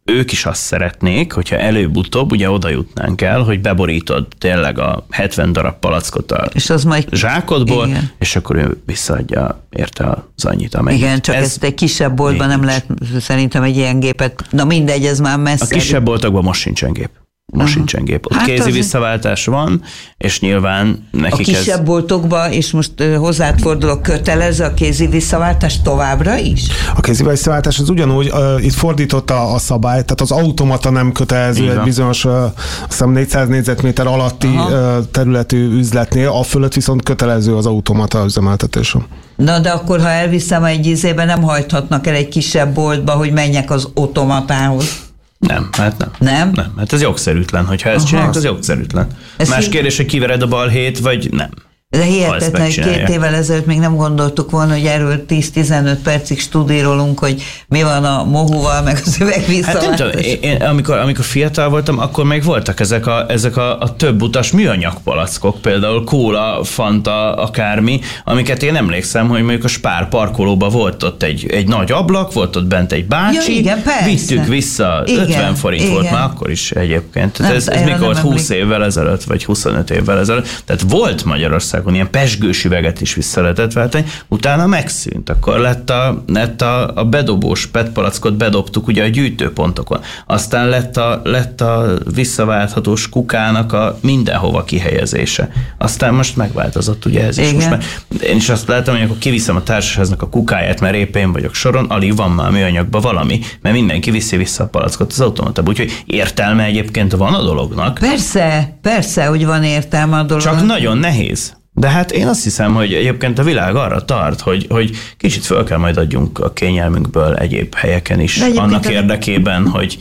ők is azt szeretnék, hogyha előbb-utóbb ugye oda jutnánk el, hogy beborítod tényleg a 70 darab palackot a és az majd zsákodból, igen. És akkor ő visszaadja érte az annyit, amennyit. Igen, csak ezt egy kisebb boltban nem lehet szerintem egy ilyen gépet. Na mindegy, ez már messze. A kisebb boltokban most sincsen gép. Sincsen gép. Ott kézi visszaváltás van, és nyilván nekik a kisebb boltokban, és most hozzád fordulok, kötelező a kézi visszaváltás továbbra is? A kézi visszaváltás az ugyanúgy, itt fordította a szabályt, tehát az automata nem kötelező egy bizonyos, azt hiszem 400 négyzetméter alatti területű üzletnél, a fölött viszont kötelező az automata üzemeltetése. Na, de akkor, ha elviszem egy izébe, nem hajthatnak el egy kisebb boltba, hogy menjek az automatához. Nem, hát nem. Nem? Nem, hát ez jogszerűtlen, hogyha ezt csinálják, az jogszerűtlen. Más kérdés, hogy kivered a balhét, vagy nem. De hihetetlen, hogy 2 évvel ezelőtt még nem gondoltuk volna, hogy erről 10-15 percig studírolunk, hogy mi van a mohúval, meg az üvegvisszaváltás. Hát amikor fiatal voltam, akkor még voltak ezek a több utas műanyag palackok, például kóla, fanta, akármi, amiket én emlékszem, hogy mondjuk a Spár parkolóban volt ott egy nagy ablak, volt ott bent egy bácsi, igen, vittük vissza, igen, 50 forint volt már akkor is egyébként. Tehát ez mikor volt 20 évvel ezelőtt, vagy 25 évvel ezelőtt. Tehát volt Magyarországon ilyen pezsgős üveget is vissza lehetett váltani, utána megszűnt. Akkor lett a bedobós petpalackot bedobtuk ugye a gyűjtőpontokon. Aztán lett a visszaválthatós kukának a mindenhova kihelyezése. Aztán most megváltozott ugye ez is. Most már én is azt látom, hogy akkor kiviszem a társasháznak a kukáját, mert épp én vagyok soron, alig van már műanyagban valami, mert mindenki viszi vissza a palackot az automatába. Úgyhogy értelme egyébként van a dolognak. Persze, hogy van értelme a dolognak. Csak nagyon nehéz. De hát én azt hiszem, hogy egyébként a világ arra tart, hogy kicsit föl kell majd adjunk a kényelmünkből egyéb helyeken is, annak érdekében, hogy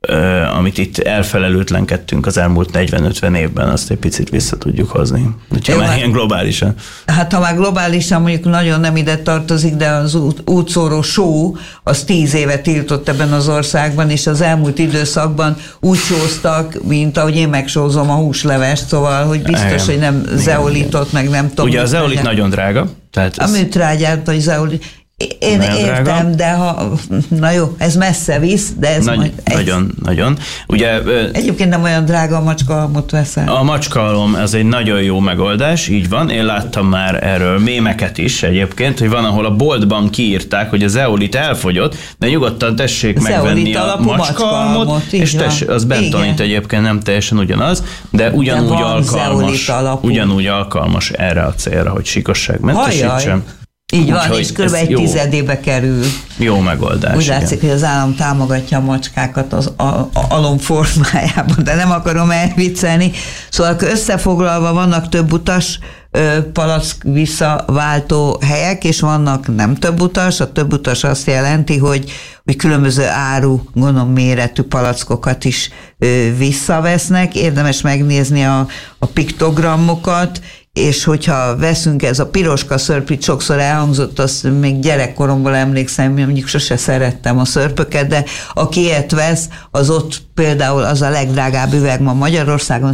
amit itt elfelelőtlenkedtünk az elmúlt 40-50 évben, azt egy picit vissza tudjuk hozni. Úgyhogy már ilyen globálisan. Hát ha már globálisan mondjuk nagyon nem ide tartozik, de az útszóró só, az 10 éve tiltott ebben az országban, és az elmúlt időszakban úgy sóztak, mint ahogy én megsózom a húslevest, szóval, hogy biztos, hogy nem zeolitot, meg nem tudom. Ugye a zeolit nagyon drága. Tehát a műtrágyát, vagy zeolit. Én értem, drága. De na jó, ez messze visz, de ez nagyon. Ugye, egyébként nem olyan drága a macskahalmot veszel. A macskahalom, ez egy nagyon jó megoldás, így van. Én láttam már erről mémeket is egyébként, hogy van, ahol a boltban kiírták, hogy a zeolit elfogyott, de nyugodtan tessék megvenni a macskahalmot, és az bentonit egyébként nem teljesen ugyanaz, de ugyanúgy alkalmas erre a célra, hogy sikosságmentesítsen. Így van, és kb. egy tizedébe kerül. Jó megoldás. Úgy látszik, hogy az állam támogatja a macskákat az alom formájában, de nem akarom elviccelni. Szóval összefoglalva vannak több utas palack visszaváltó helyek, és vannak nem több utas. A több utas azt jelenti, hogy különböző áru, gondolom méretű palackokat is visszavesznek. Érdemes megnézni a piktogramokat, és hogyha veszünk, ez a piroska szörp, itt sokszor elhangzott, azt még gyerekkoromból emlékszem, mondjuk sose szerettem a szörpöket, de aki ilyet vesz, az ott például az a legdrágább üveg ma Magyarországon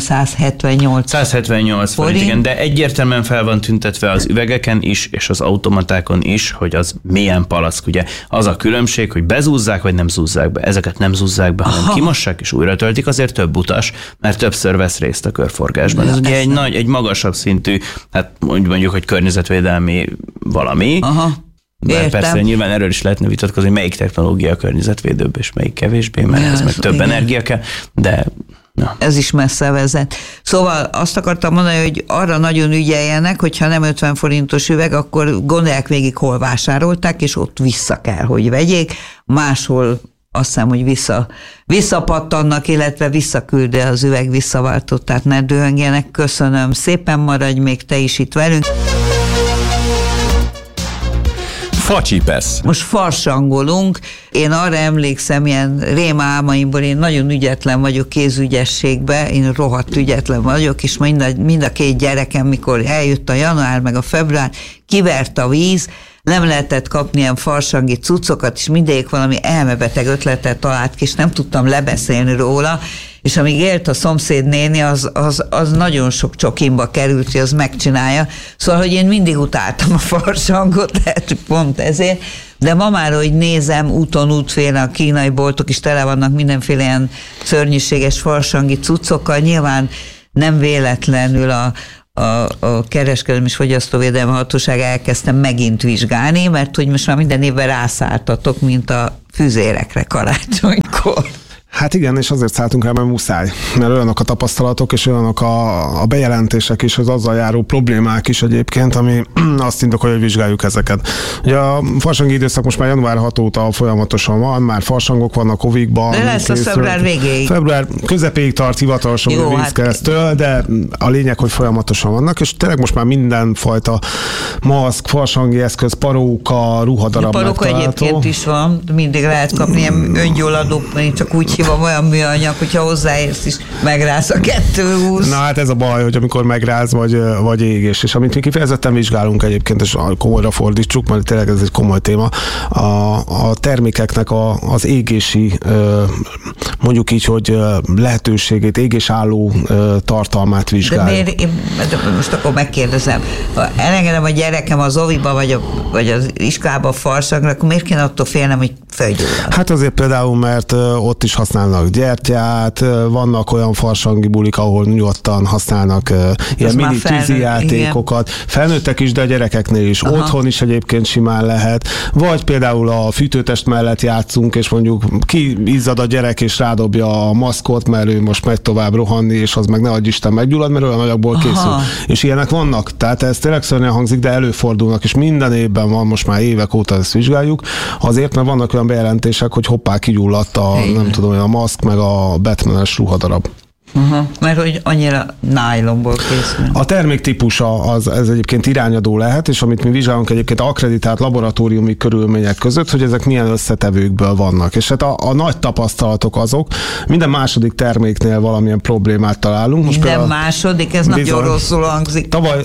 178 forint, igen, de egyértelműen fel van tüntetve az üvegeken is, és az automatákon is, hogy az milyen palack, ugye. Az a különbség, hogy bezúzzák, vagy nem zúzzák be. Ezeket nem zúzzák be, hanem kimossák, és újra töltik, azért több utas, mert többször vesz részt a körforgásban. Ez ugye egy magasabb szintű, hát mondjuk, hogy környezetvédelmi valami. Mert persze nyilván erről is lehetne vitatkozni, hogy melyik technológia környezetvédőbb, és melyik kevésbé, mert ez meg több energia kell, de... Na. Ez is messze vezet. Szóval azt akartam mondani, hogy arra nagyon ügyeljenek, hogyha nem 50 forintos üveg, akkor gondolják végig, hol vásárolták, és ott vissza kell, hogy vegyék. Máshol azt hiszem, hogy visszapattannak, illetve visszaküldi az üveg visszaváltót, tehát ne dühöngjenek. Köszönöm szépen, maradj még te is itt velünk. Facsipesz. Most farsangolunk. Én arra emlékszem, ilyen rémálmaimból, én nagyon ügyetlen vagyok kézügyességbe, én rohadt ügyetlen vagyok, és mind a 2 gyerekem, mikor eljött a január meg a február, kivert a víz, nem lehetett kapni ilyen farsangi cuccokat, és mindegyik valami elmebeteg ötletet talált ki, és nem tudtam lebeszélni róla, és amíg élt a szomszéd néni, az nagyon sok csokimba került, hogy az megcsinálja. Szóval, hogy én mindig utáltam a farsangot, lehet, pont ezért, de ma már, hogy nézem, útfélen a kínai boltok is tele vannak mindenféle ilyen szörnyűséges farsangi cuccokkal, nyilván nem véletlenül a Kereskedelmi és Fogyasztóvédelmi Hatóság elkezdtem megint vizsgálni, mert hogy most már minden évben rászálltatok, mint a füzérekre karácsonykor. Hát igen, és azért szálltunk rá, mert muszáj. Mert olyanok a tapasztalatok, és olyanok a bejelentések is, az azzal járó problémák is egyébként, ami azt indokolja, hogy vizsgáljuk ezeket. Ugye a farsangi időszak most már január 6 óta folyamatosan van, már farsangok vannak Ovikban. De lesz a február végéig. Február közepéig tart hivatalosan a vízkeresztől, de a lényeg, hogy folyamatosan vannak, és tényleg most már mindenfajta maszk, farsangi eszköz, paróka, ruhadarab megtalálható. Paróka egyébként is van, mindig lehet kapni ilyen öngyulladó, csak úgy hívom, olyan műanyag, hogyha hozzáérsz is, megráz a 220. Na hát ez a baj, hogy amikor megráz, vagy égés. És amit mi kifejezetten vizsgálunk egyébként, és komolyra fordítsuk, mert tényleg ez egy komoly téma, a termékeknek az égési, mondjuk így, hogy lehetőségét, égésálló tartalmát vizsgáljuk. De miért, most akkor megkérdezem, ha elengedem a gyerekem az oviba, vagy az iskolába farsangra, akkor miért kéne attól félnem, hogy felgyullad? Hát azért például, mert ott is használnak gyertyát, vannak olyan farsangi bulik, ahol nyugodtan használnak ilyen mini tűzi játékokat. Felnőttek is, de a gyerekeknél is. Aha. Otthon is egyébként simán lehet. Vagy például a fűtőtest mellett játszunk, és mondjuk kiizzad a gyerek, és rádobja a maszkot, mert ő most megy tovább rohanni, és az meg ne adj Isten meggyullad, mert olyan anyagból készül. És ilyenek vannak. Tehát ez tényleg szörnyen hangzik, de előfordulnak, és minden évben van, most már évek óta ezt vizsgáljuk. Azért, mert vannak olyan bejelentések, hogy hoppá, kigyulladt nem tudom, a maszk, meg a Batman-es ruhadarab. Mert hogy annyira nájlonból készül. A termék típusa ez egyébként irányadó lehet, és amit mi vizsgálunk egyébként akreditált laboratóriumi körülmények között, hogy ezek milyen összetevőkből vannak. És hát a nagy tapasztalatok azok, minden második terméknél valamilyen problémát találunk. Most minden második, ez nagyon rosszul hangzik. Tavaly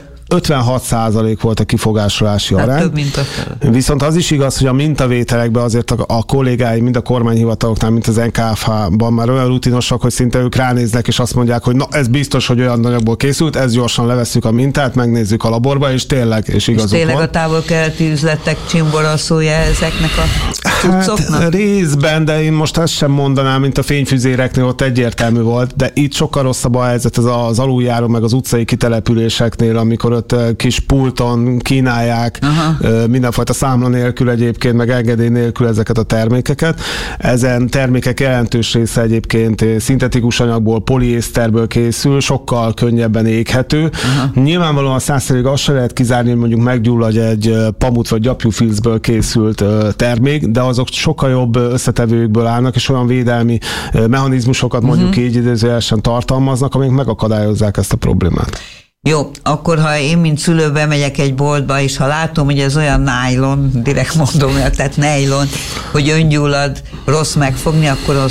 56% volt a kifogásolási arány. Több mint a fel. Viszont az is igaz, hogy a mintavételekben azért a kollégái, mind a kormányhivataloknál, mint az NKFH-ban már olyan rutinosak, hogy szinte ők ránéznek, és azt mondják, hogy na, ez biztos, hogy olyan anyagból készült, ez gyorsan levesszük a mintát, megnézzük a laborba, és tényleg, és igazuk van. És tényleg a távol-keleti üzletek csimboraszója ezeknek a cuccoknak? Hát részben, de én most ezt sem mondanám, mint a fényfüzéreknél, ott egyértelmű volt, de itt sokkal rosszabb a helyzet az aluljáró, meg az utcai kitelepüléseknél, amikor kis pulton kínálják mindenfajta számla nélkül egyébként, meg engedély nélkül ezeket a termékeket. Ezen termékek jelentős része egyébként szintetikus anyagból, poliészterből készül, sokkal könnyebben éghető. Nyilvánvalóan 100%-ig azt se lehet kizárni, hogy mondjuk meggyulladj egy pamut vagy gyapjúfilcből készült termék, de azok sokkal jobb összetevőkből állnak, és olyan védelmi mechanizmusokat mondjuk így idézőjelesen tartalmaznak, amik megakadályozzák ezt a problémát. Jó, akkor ha én, mint szülő bemegyek egy boltba, és ha látom, hogy ez olyan nájlon, direkt mondom, tehát nejlon, hogy öngyullad, rossz megfogni, akkor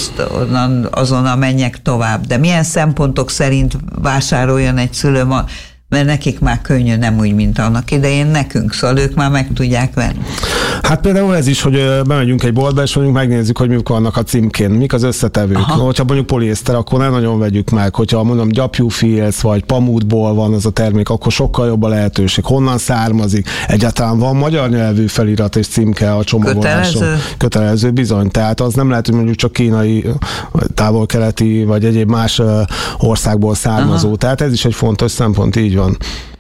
azonnal menjek tovább. De milyen szempontok szerint vásároljon egy szülő ma? Mert nekik már könnyű, nem úgy, mint annak idején nekünk, szóval ők már meg tudják venni. Hát például ez is, hogy bemegyünk egy boltba, és mondjuk megnézzük, hogy mik vannak a címkén, mik az összetevők. Hogyha mondjuk poliészter, akkor nem nagyon vegyük meg. Hogyha mondom gyapjúfilc vagy pamutból van az a termék, akkor sokkal jobb a lehetőség. Honnan származik? Egyáltalán van magyar nyelvű felirat és címke a csomagoláson. Kötelező bizony. Tehát az nem lehet, hogy mondjuk csak kínai, távol-keleti vagy egyéb más országból származó. Tehát ez is egy fontos szempont, így van.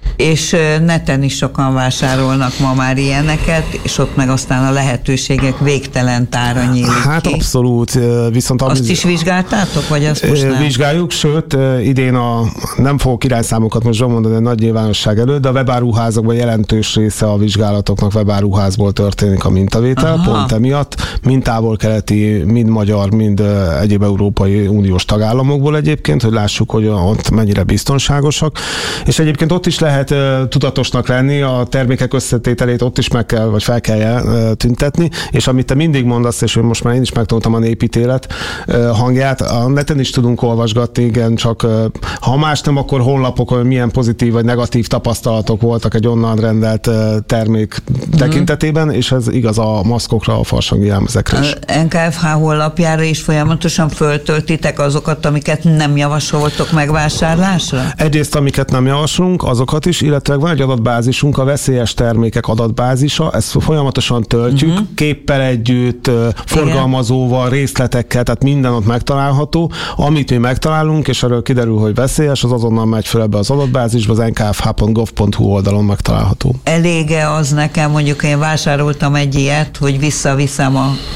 És neten is sokan vásárolnak ma már ilyeneket, és ott meg aztán a lehetőségek végtelen tára nyílik Hát ki. Abszolút. Viszont azt is vizsgáltátok, vagy azt most nem? Vizsgáljuk, sőt, idén nem fogok irányszámokat most mondani a nagy nyilvánosság előtt, de a webáruházakban jelentős része a vizsgálatoknak webáruházból történik a mintavétel, pont emiatt, mind távol-keleti, mind magyar, mind egyéb Európai Uniós tagállamokból egyébként, hogy lássuk, hogy ott mennyire biztonságosak. És egyébként ott is lehet lehet tudatosnak lenni, a termékek összetételét ott is meg kell, vagy fel kell tüntetni, és amit te mindig mondasz, és most már én is megtanultam a népítélet hangját, a neten is tudunk olvasgatni, igen, csak ha más nem, akkor honlapokon milyen pozitív vagy negatív tapasztalatok voltak egy onnan rendelt termék tekintetében, és ez igaz a maszkokra, a farsangi jelmezekre is. NKFH honlapjára is folyamatosan föltöltitek azokat, amiket nem javasoltok megvásárlásra? Egyrészt, amiket nem javaslunk, azokat is, illetve van egy adatbázisunk, a veszélyes termékek adatbázisa, ezt folyamatosan töltjük, képpel együtt, forgalmazóval, részletekkel, tehát minden ott megtalálható. Amit mi megtalálunk, és erről kiderül, hogy veszélyes, az azonnal megy föl ebbe az adatbázisba, az nkfh.gov.hu oldalon megtalálható. Elége az nekem, mondjuk én vásároltam egy ilyet, hogy visszaviszem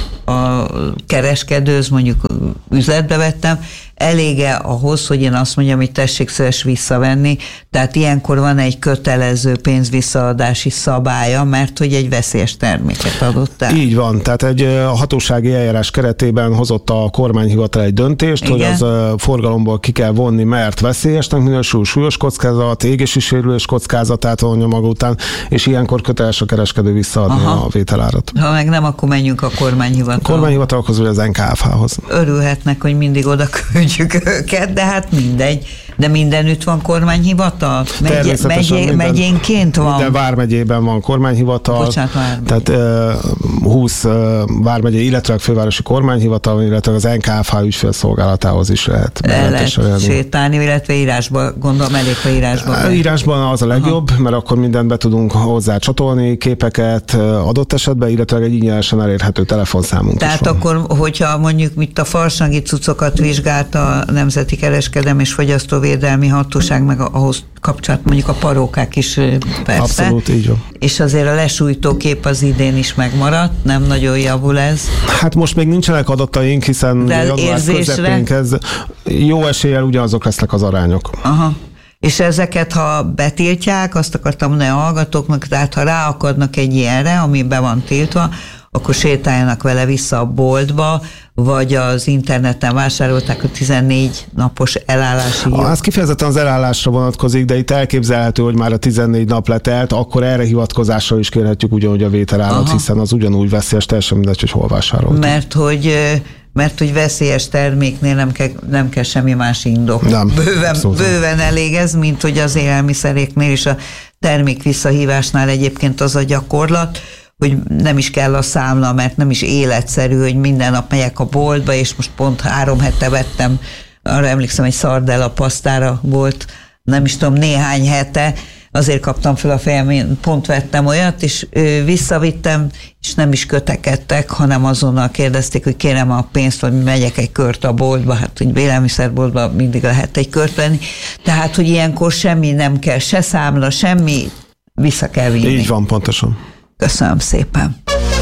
a kereskedőhöz, mondjuk üzletbe vettem, elége ahhoz, hogy én azt mondjam, hogy tessék szíves visszavenni, tehát ilyenkor van egy kötelező pénzvisszaadási szabálya, mert hogy egy veszélyes terméket adott el. Így van, tehát egy hatósági eljárás keretében hozott a kormányhivatal egy döntést, igen, hogy az forgalomból ki kell vonni, mert veszélyesnek minősül, súlyos kockázat, égési sérülés kockázatát vonja maga után, és ilyenkor köteles a kereskedő visszaadni a vételárat. Ha meg nem, akkor menjünk a kormányhivatal. A kormányhivatalhoz, vagy az NKFH-hoz. Örülhetnek, hogy mindig oda küldjük őket, de hát mindegy. De mindenütt van kormányhivatal? Megyénként van? Minden vármegyében van kormányhivatal. Bocsánat, tehát 20 vármegyé, illetve a fővárosi kormányhivatal, illetve az NKFH ügyfélszolgálatához is lehet sétálni, illetve írásban, gondolom elég, ha írásban. Írásban az a legjobb, mert akkor mindent be tudunk hozzá csatolni, képeket adott esetben, illetve egy ingyenesen elérhető telefonszámunk. Tehát akkor, hogyha mondjuk mit a farsangi cuccokat vizsgált a Nemzeti Kereskedelmi és Fogyasztóvédelmi Hatóság, meg ahhoz kapcsolat mondjuk a parókák is persze. Abszolút, így van. És azért a lesújtókép az idén is megmaradt, nem nagyon javul ez. Hát most még nincsenek adataink, hiszen január közepén kezd. Jó eséllyel ugyanazok lesznek az arányok. Aha. És ezeket, ha betiltják, azt akartam mondani a hallgatóknak, tehát ha ráakadnak egy ilyenre, ami be van tiltva, akkor sétáljanak vele vissza a boltba, vagy az interneten vásárolták a 14 napos elállási jog. Ez kifejezetten az elállásra vonatkozik, de itt elképzelhető, hogy már a 14 nap letelt, akkor erre hivatkozásra is kérhetjük ugyanúgy a vételállat, hiszen az ugyanúgy veszélyes, teljesen mindegy, hogy hol vásároltunk. Mert hogy veszélyes terméknél nem kell semmi más indok. Nem, bőven elég ez, mint hogy az élelmiszeréknél és a termék visszahívásnál egyébként az a gyakorlat, hogy nem is kell a számla, mert nem is életszerű, hogy minden nap megyek a boltba, és most pont 3 hete vettem, arra emlékszem, egy szardella pasztára volt, nem is tudom, néhány hete, azért kaptam fel a fejem, én pont vettem olyat, és visszavittem, és nem is kötekedtek, hanem azonnal kérdezték, hogy kérem a pénzt, vagy megyek egy kört a boltba, hát hogy élelmiszerboltba mindig lehet egy kört venni, tehát, hogy ilyenkor semmi nem kell, se számla, semmi, vissza kell vinni. Így van, pontosan. Köszönöm szépen.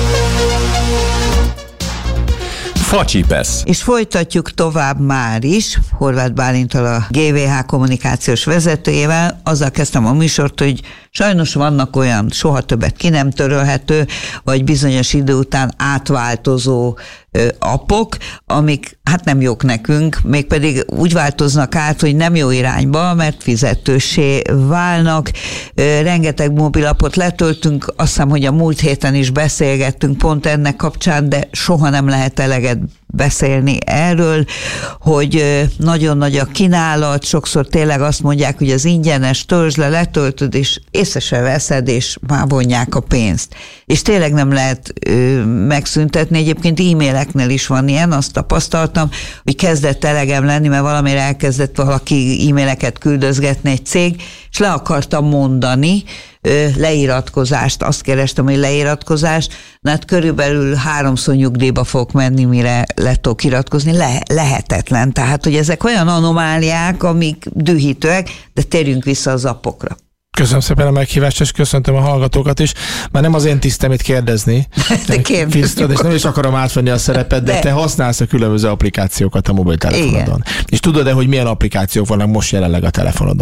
Facsipesz. És folytatjuk tovább már is, Horváth Bálinttal, a GVH kommunikációs vezetőjével. Azzal kezdtem a műsort, hogy sajnos vannak olyan soha többet ki nem törölhető, vagy bizonyos idő után átváltozó appok, amik hát nem jók nekünk, mégpedig úgy változnak át, hogy nem jó irányba, mert fizetőssé válnak. Rengeteg mobilapot letöltünk, azt hiszem, hogy a múlt héten is beszélgettünk pont ennek kapcsán, de soha nem lehet eleget beszélni erről, hogy nagyon nagy a kínálat, sokszor tényleg azt mondják, hogy az ingyenes, töltsd le, letöltöd, és észre se veszed, és már vonják a pénzt. És tényleg nem lehet megszüntetni, egyébként e-maileknél is van ilyen, azt tapasztaltam, hogy kezdett elegem lenni, mert valamire elkezdett valaki e-maileket küldözgetni egy cég, és le akartam mondani, leiratkozást, azt kerestem, hogy leiratkozást, hát körülbelül 3-szor nyugdíjba fogok menni, mire le tudok iratkozni, lehetetlen. Tehát, hogy ezek olyan anomáliák, amik dühítőek, de térjünk vissza az appokra. Köszönöm szépen a meghívást, és köszöntöm a hallgatókat is. Már nem az én tisztem itt kérdezni. Kérdezni. És nem is akarom átvenni a szerepet, de te használsz a különböző applikációkat a mobiltelefonodon. És tudod-e, hogy milyen applikációk vannak most jelenleg a telefonodon?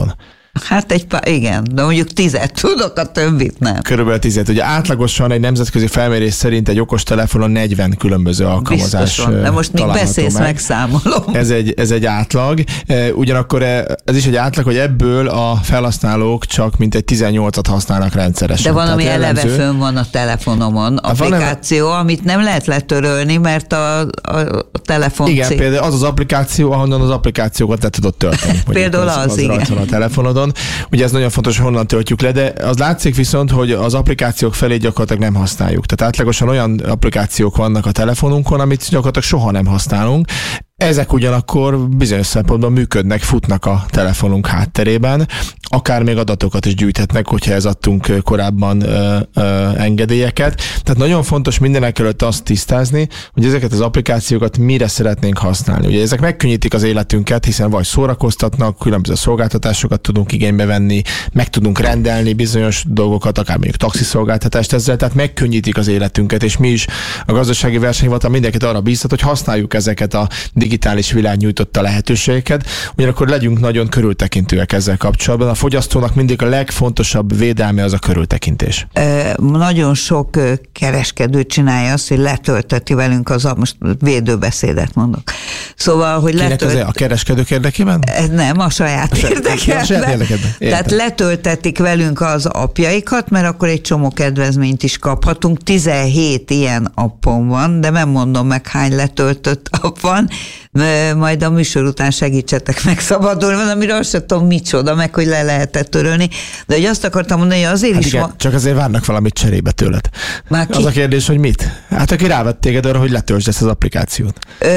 Hát igen, de mondjuk 10 tudok, a többit nem. Körülbelül 10. Ugye átlagosan egy nemzetközi felmérés szerint egy okostelefonon 40 különböző alkalmazás biztosan, de most még beszélsz, megszámolom. Ez egy átlag. Ugyanakkor ez is egy átlag, hogy ebből a felhasználók csak mintegy 18-at használnak rendszeresen. De van, ami eleve fönn van a telefonomon, applikáció, amit nem lehet letörölni, mert a telefon. Igen, például az applikáció, ahonnan az applikációkat le tudod tölteni. Például az igen. Rajta van a telefonodon. Ugye ez nagyon fontos, hogy honnan töltjük le, de az látszik viszont, hogy az applikációk felé gyakorlatilag nem használjuk. Tehát átlagosan olyan applikációk vannak a telefonunkon, amit gyakorlatilag soha nem használunk. Ezek ugyanakkor bizonyos szempontból működnek, futnak a telefonunk hátterében, akár még adatokat is gyűjthetnek, hogyha ez adtunk korábban engedélyeket. Tehát nagyon fontos mindenek előtt azt tisztázni, hogy ezeket az applikációkat mire szeretnénk használni. Ugye ezek megkönnyítik az életünket, hiszen vagy szórakoztatnak, különböző szolgáltatásokat tudunk igénybe venni, meg tudunk rendelni bizonyos dolgokat, akár mondjuk taxiszolgáltatást ezzel, tehát megkönnyítik az életünket, és mi is a gazdasági versenyhivatal mindenkit arra bíztat, hogy használjuk ezeket a digitális világ nyújtotta lehetőségeket, ugyanakkor legyünk nagyon körültekintőek ezzel kapcsolatban. A fogyasztónak mindig a legfontosabb védelme az a körültekintés. Nagyon sok kereskedő csinálja azt, hogy letölteti velünk most védőbeszédet mondok. Szóval, hogy a kereskedők érdekében? Nem, a saját érdekében. Tehát letöltetik velünk az appjaikat, mert akkor egy csomó kedvezményt is kaphatunk. 17 ilyen appon van, de nem mondom meg, hány letöltött app van, majd a műsor után segítsetek megszabadulni, valamiről azt sem tudom micsoda, meg hogy le lehetett törölni, de hogy azt akartam mondani, hogy azért is van... Csak azért várnak valamit cserébe tőled. Az a kérdés, hogy mit? Hát aki rávett téged arra, hogy letöltsd ezt az applikációt.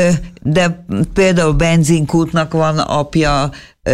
De például benzinkútnak van appja,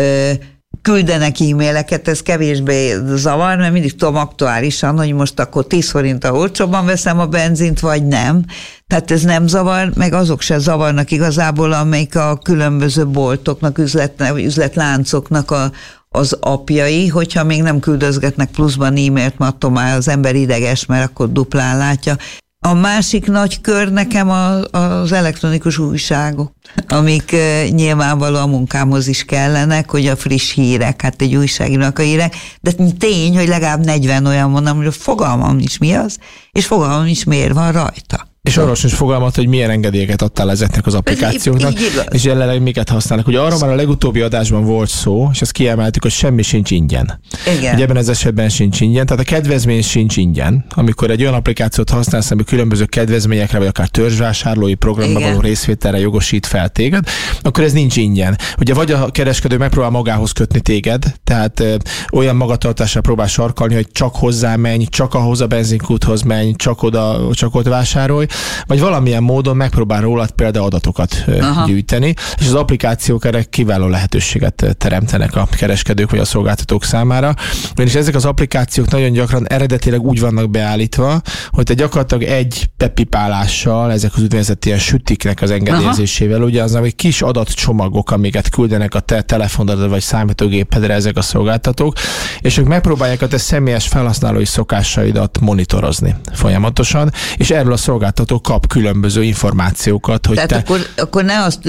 küldenek e-maileket, ez kevésbé zavar, mert mindig tudom aktuálisan, hogy most akkor 10 forinttal olcsóbban veszem a benzint, vagy nem. Tehát ez nem zavar, meg azok se zavarnak igazából, amelyik a különböző boltoknak, üzletláncoknak az appjai, hogyha még nem küldözgetnek pluszban e-mailt, mert attól már az ember ideges, mert akkor duplán látja. A másik nagy kör nekem az elektronikus újságok, amik nyilvánvalóan a munkámhoz is kellenek, hogy a friss hírek, hát egy újságírónak a hírek, de tény, hogy legalább 40 olyan van, amiről fogalmam nincs mi az, és fogalmam nincs miért van rajta. És arról is fogalmat, hogy milyen engedélyeket adtál ezeknek az applikációknak, és jelenleg miket használnak. Ugye arról már a legutóbbi adásban volt szó, és ezt kiemeltük, hogy semmi sincs ingyen. Igen. Ugye ebben az esetben sincs ingyen, tehát a kedvezmény sincs ingyen. Amikor egy olyan applikációt használsz, ami különböző kedvezményekre, vagy akár törzsvásárlói programban való részvételre jogosít fel téged, akkor ez nincs ingyen. Ugye vagy a kereskedő megpróbál magához kötni téged, tehát olyan magatartásra próbál sarkalni, hogy csak hozzá menj, csak ahhoz a benzinkúthoz menj, csak ott vásárolj, vagy valamilyen módon megpróbál rólad például adatokat gyűjteni, és az applikációk erre kiváló lehetőséget teremtenek a kereskedők vagy a szolgáltatók számára. És ezek az applikációk nagyon gyakran eredetileg úgy vannak beállítva, hogy te gyakorlatilag egy bepipálással, ezek az úgynevezett ilyen sütiknek az engedélyezésével, ugye az, hogy kis adatcsomagok, amiket küldenek a te telefonodra vagy számítógépedre ezek a szolgáltatók, és ők megpróbálják a te személyes felhasználói szokásaidat monitorozni folyamatosan, és erről a szolgáltató kap különböző információkat, hogy tehát akkor ne azt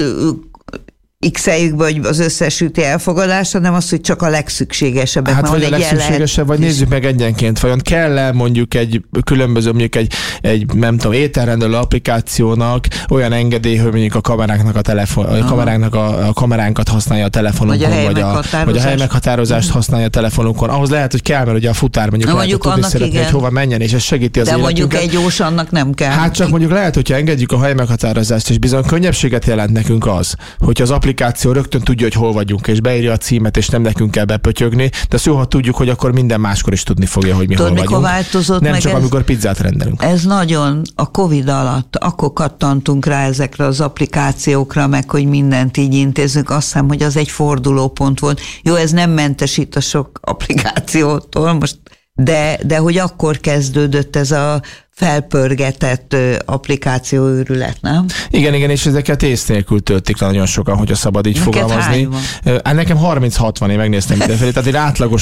x-eljük be, hogy az összes üti elfogadás, hanem az, hogy csak a legszükségesebbek. Hát vagy a legszükségesebb, vagy nézzük meg egyenként, vajon kell-e mondjuk egy különböző, mondjuk egy nem tudom, ételrendelő applikációnak olyan engedély, hogy mondjuk a kameránknak a kameránkat használja a telefonunkon, vagy a helymeghatározást használja a telefonunkon. Ahhoz lehet, hogy kell, mert ugye a futár mondjuk lehet, hogy tudni szeretné, hogy hova menjen, és ez segíti az életünket. De mondjuk egy jósannak nem kell. Hát csak mondjuk lehet, hogyha engedjük a helymeghatározást, és bizony könnyebbséget jelent nekünk az, hogy az applikáció rögtön tudja, hogy hol vagyunk, és beírja a címet, és nem nekünk kell bepötyögni, de azt jó, ha tudjuk, hogy akkor minden máskor is tudni fogja, hogy mi hol vagyunk. Nem csak amikor pizzát rendelünk. Ez nagyon a Covid alatt, akkor kattantunk rá ezekre az applikációkra, meg hogy mindent így intézünk. Azt hiszem, hogy az egy fordulópont volt. Jó, ez nem mentesít a sok applikációtól most, de hogy akkor kezdődött ez a felpörgetett applikációőrület, nem? Igen, és ezeket ész nélkül töltik le nagyon sokan, hogyha szabad így fogalmazni. Nekem 36 van, én megnéztem idefelé, tehát én átlagosnak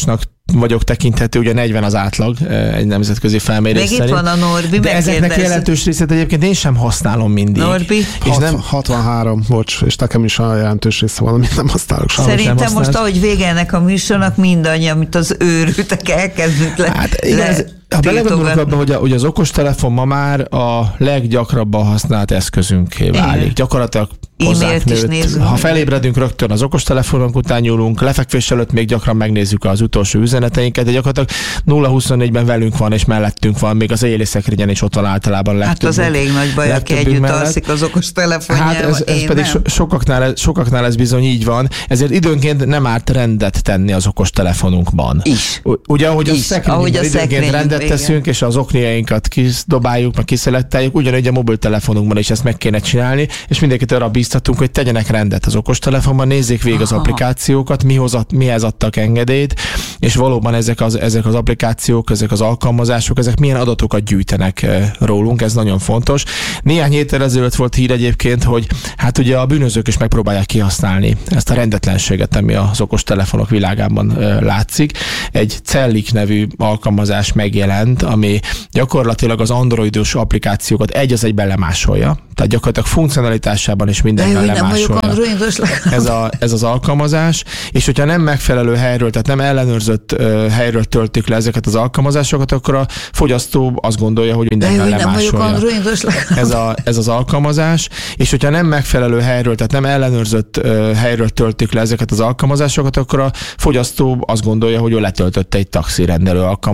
vagyok tekinthető, ugye 40 az átlag egy nemzetközi felmérés szerint. Még itt van a Norbi, de ezeknek jelentős részét egyébként én sem használom mindig. Norbi? És nem 63, bocs, és nekem is a jelentős része van, amit nem használok. Szerintem most, ahogy vége ennek a műsornak, mindannyian, amit az őrültek elkezdünk ha belegondolunk abban, hogy az okostelefon ma már a leggyakrabban használt eszközünké válik. Igen. Gyakorlatilag hozzánk nőtt. Ha felébredünk, rögtön az okostelefonunk után nyúlunk, lefekvés előtt még gyakran megnézzük az utolsó üzeneteinket, de gyakorlatilag 0-24-ben velünk van és mellettünk van, még az éjjeli szekrényen is ott van általában legtöbb. Hát az elég nagy baj, aki együtt alszik az okostelefonjával. Hát ez pedig sokaknál ez bizony így van, ezért időnként nem árt rendet tenni az okostelefonunkban. Is. Ugye, ahogy a szekrényben időnként rendet teszünk, és az okniainkat kiszobáljuk, meg kiszelektáljuk, ugyanúgy a mobiltelefonunkban is ezt meg kéne csinálni, és mindenkit arra bíztatunk, hogy tegyenek rendet az okostelefonban, nézzék végig az applikációkat, mihez adtak engedélyt, és valóban ezek az applikációk, ezek az alkalmazások, ezek milyen adatokat gyűjtenek rólunk, ez nagyon fontos. Néhány héttel ezelőtt volt hír egyébként, hogy hát ugye a bűnözők is megpróbálják kihasználni ezt a rendetlenséget, ami az okostelefonok világában látszik. Egy Cellik nevű alkalmazás megjelent, ami gyakorlatilag az androidos applikációkat egy az egyben lemásolja. Tehát gyakorlatilag funkcionalitásában is mindenben lemásolja. Ez az alkalmazás, és hogyha nem megfelelő helyről, tehát nem ellenőrzött helyről töltik le ezeket az alkalmazásokat, akkor a fogyasztó azt gondolja, hogy mindenben lemásolja. Ez az alkalmazás, és hogyha nem megfelelő helyről, tehát nem ellenőrzött helyről töltik le ezeket az alkalmazásokat, akkor a fogyasztó azt gondolja, hogy ő letöltötte egy taxirendelő alkalmazást,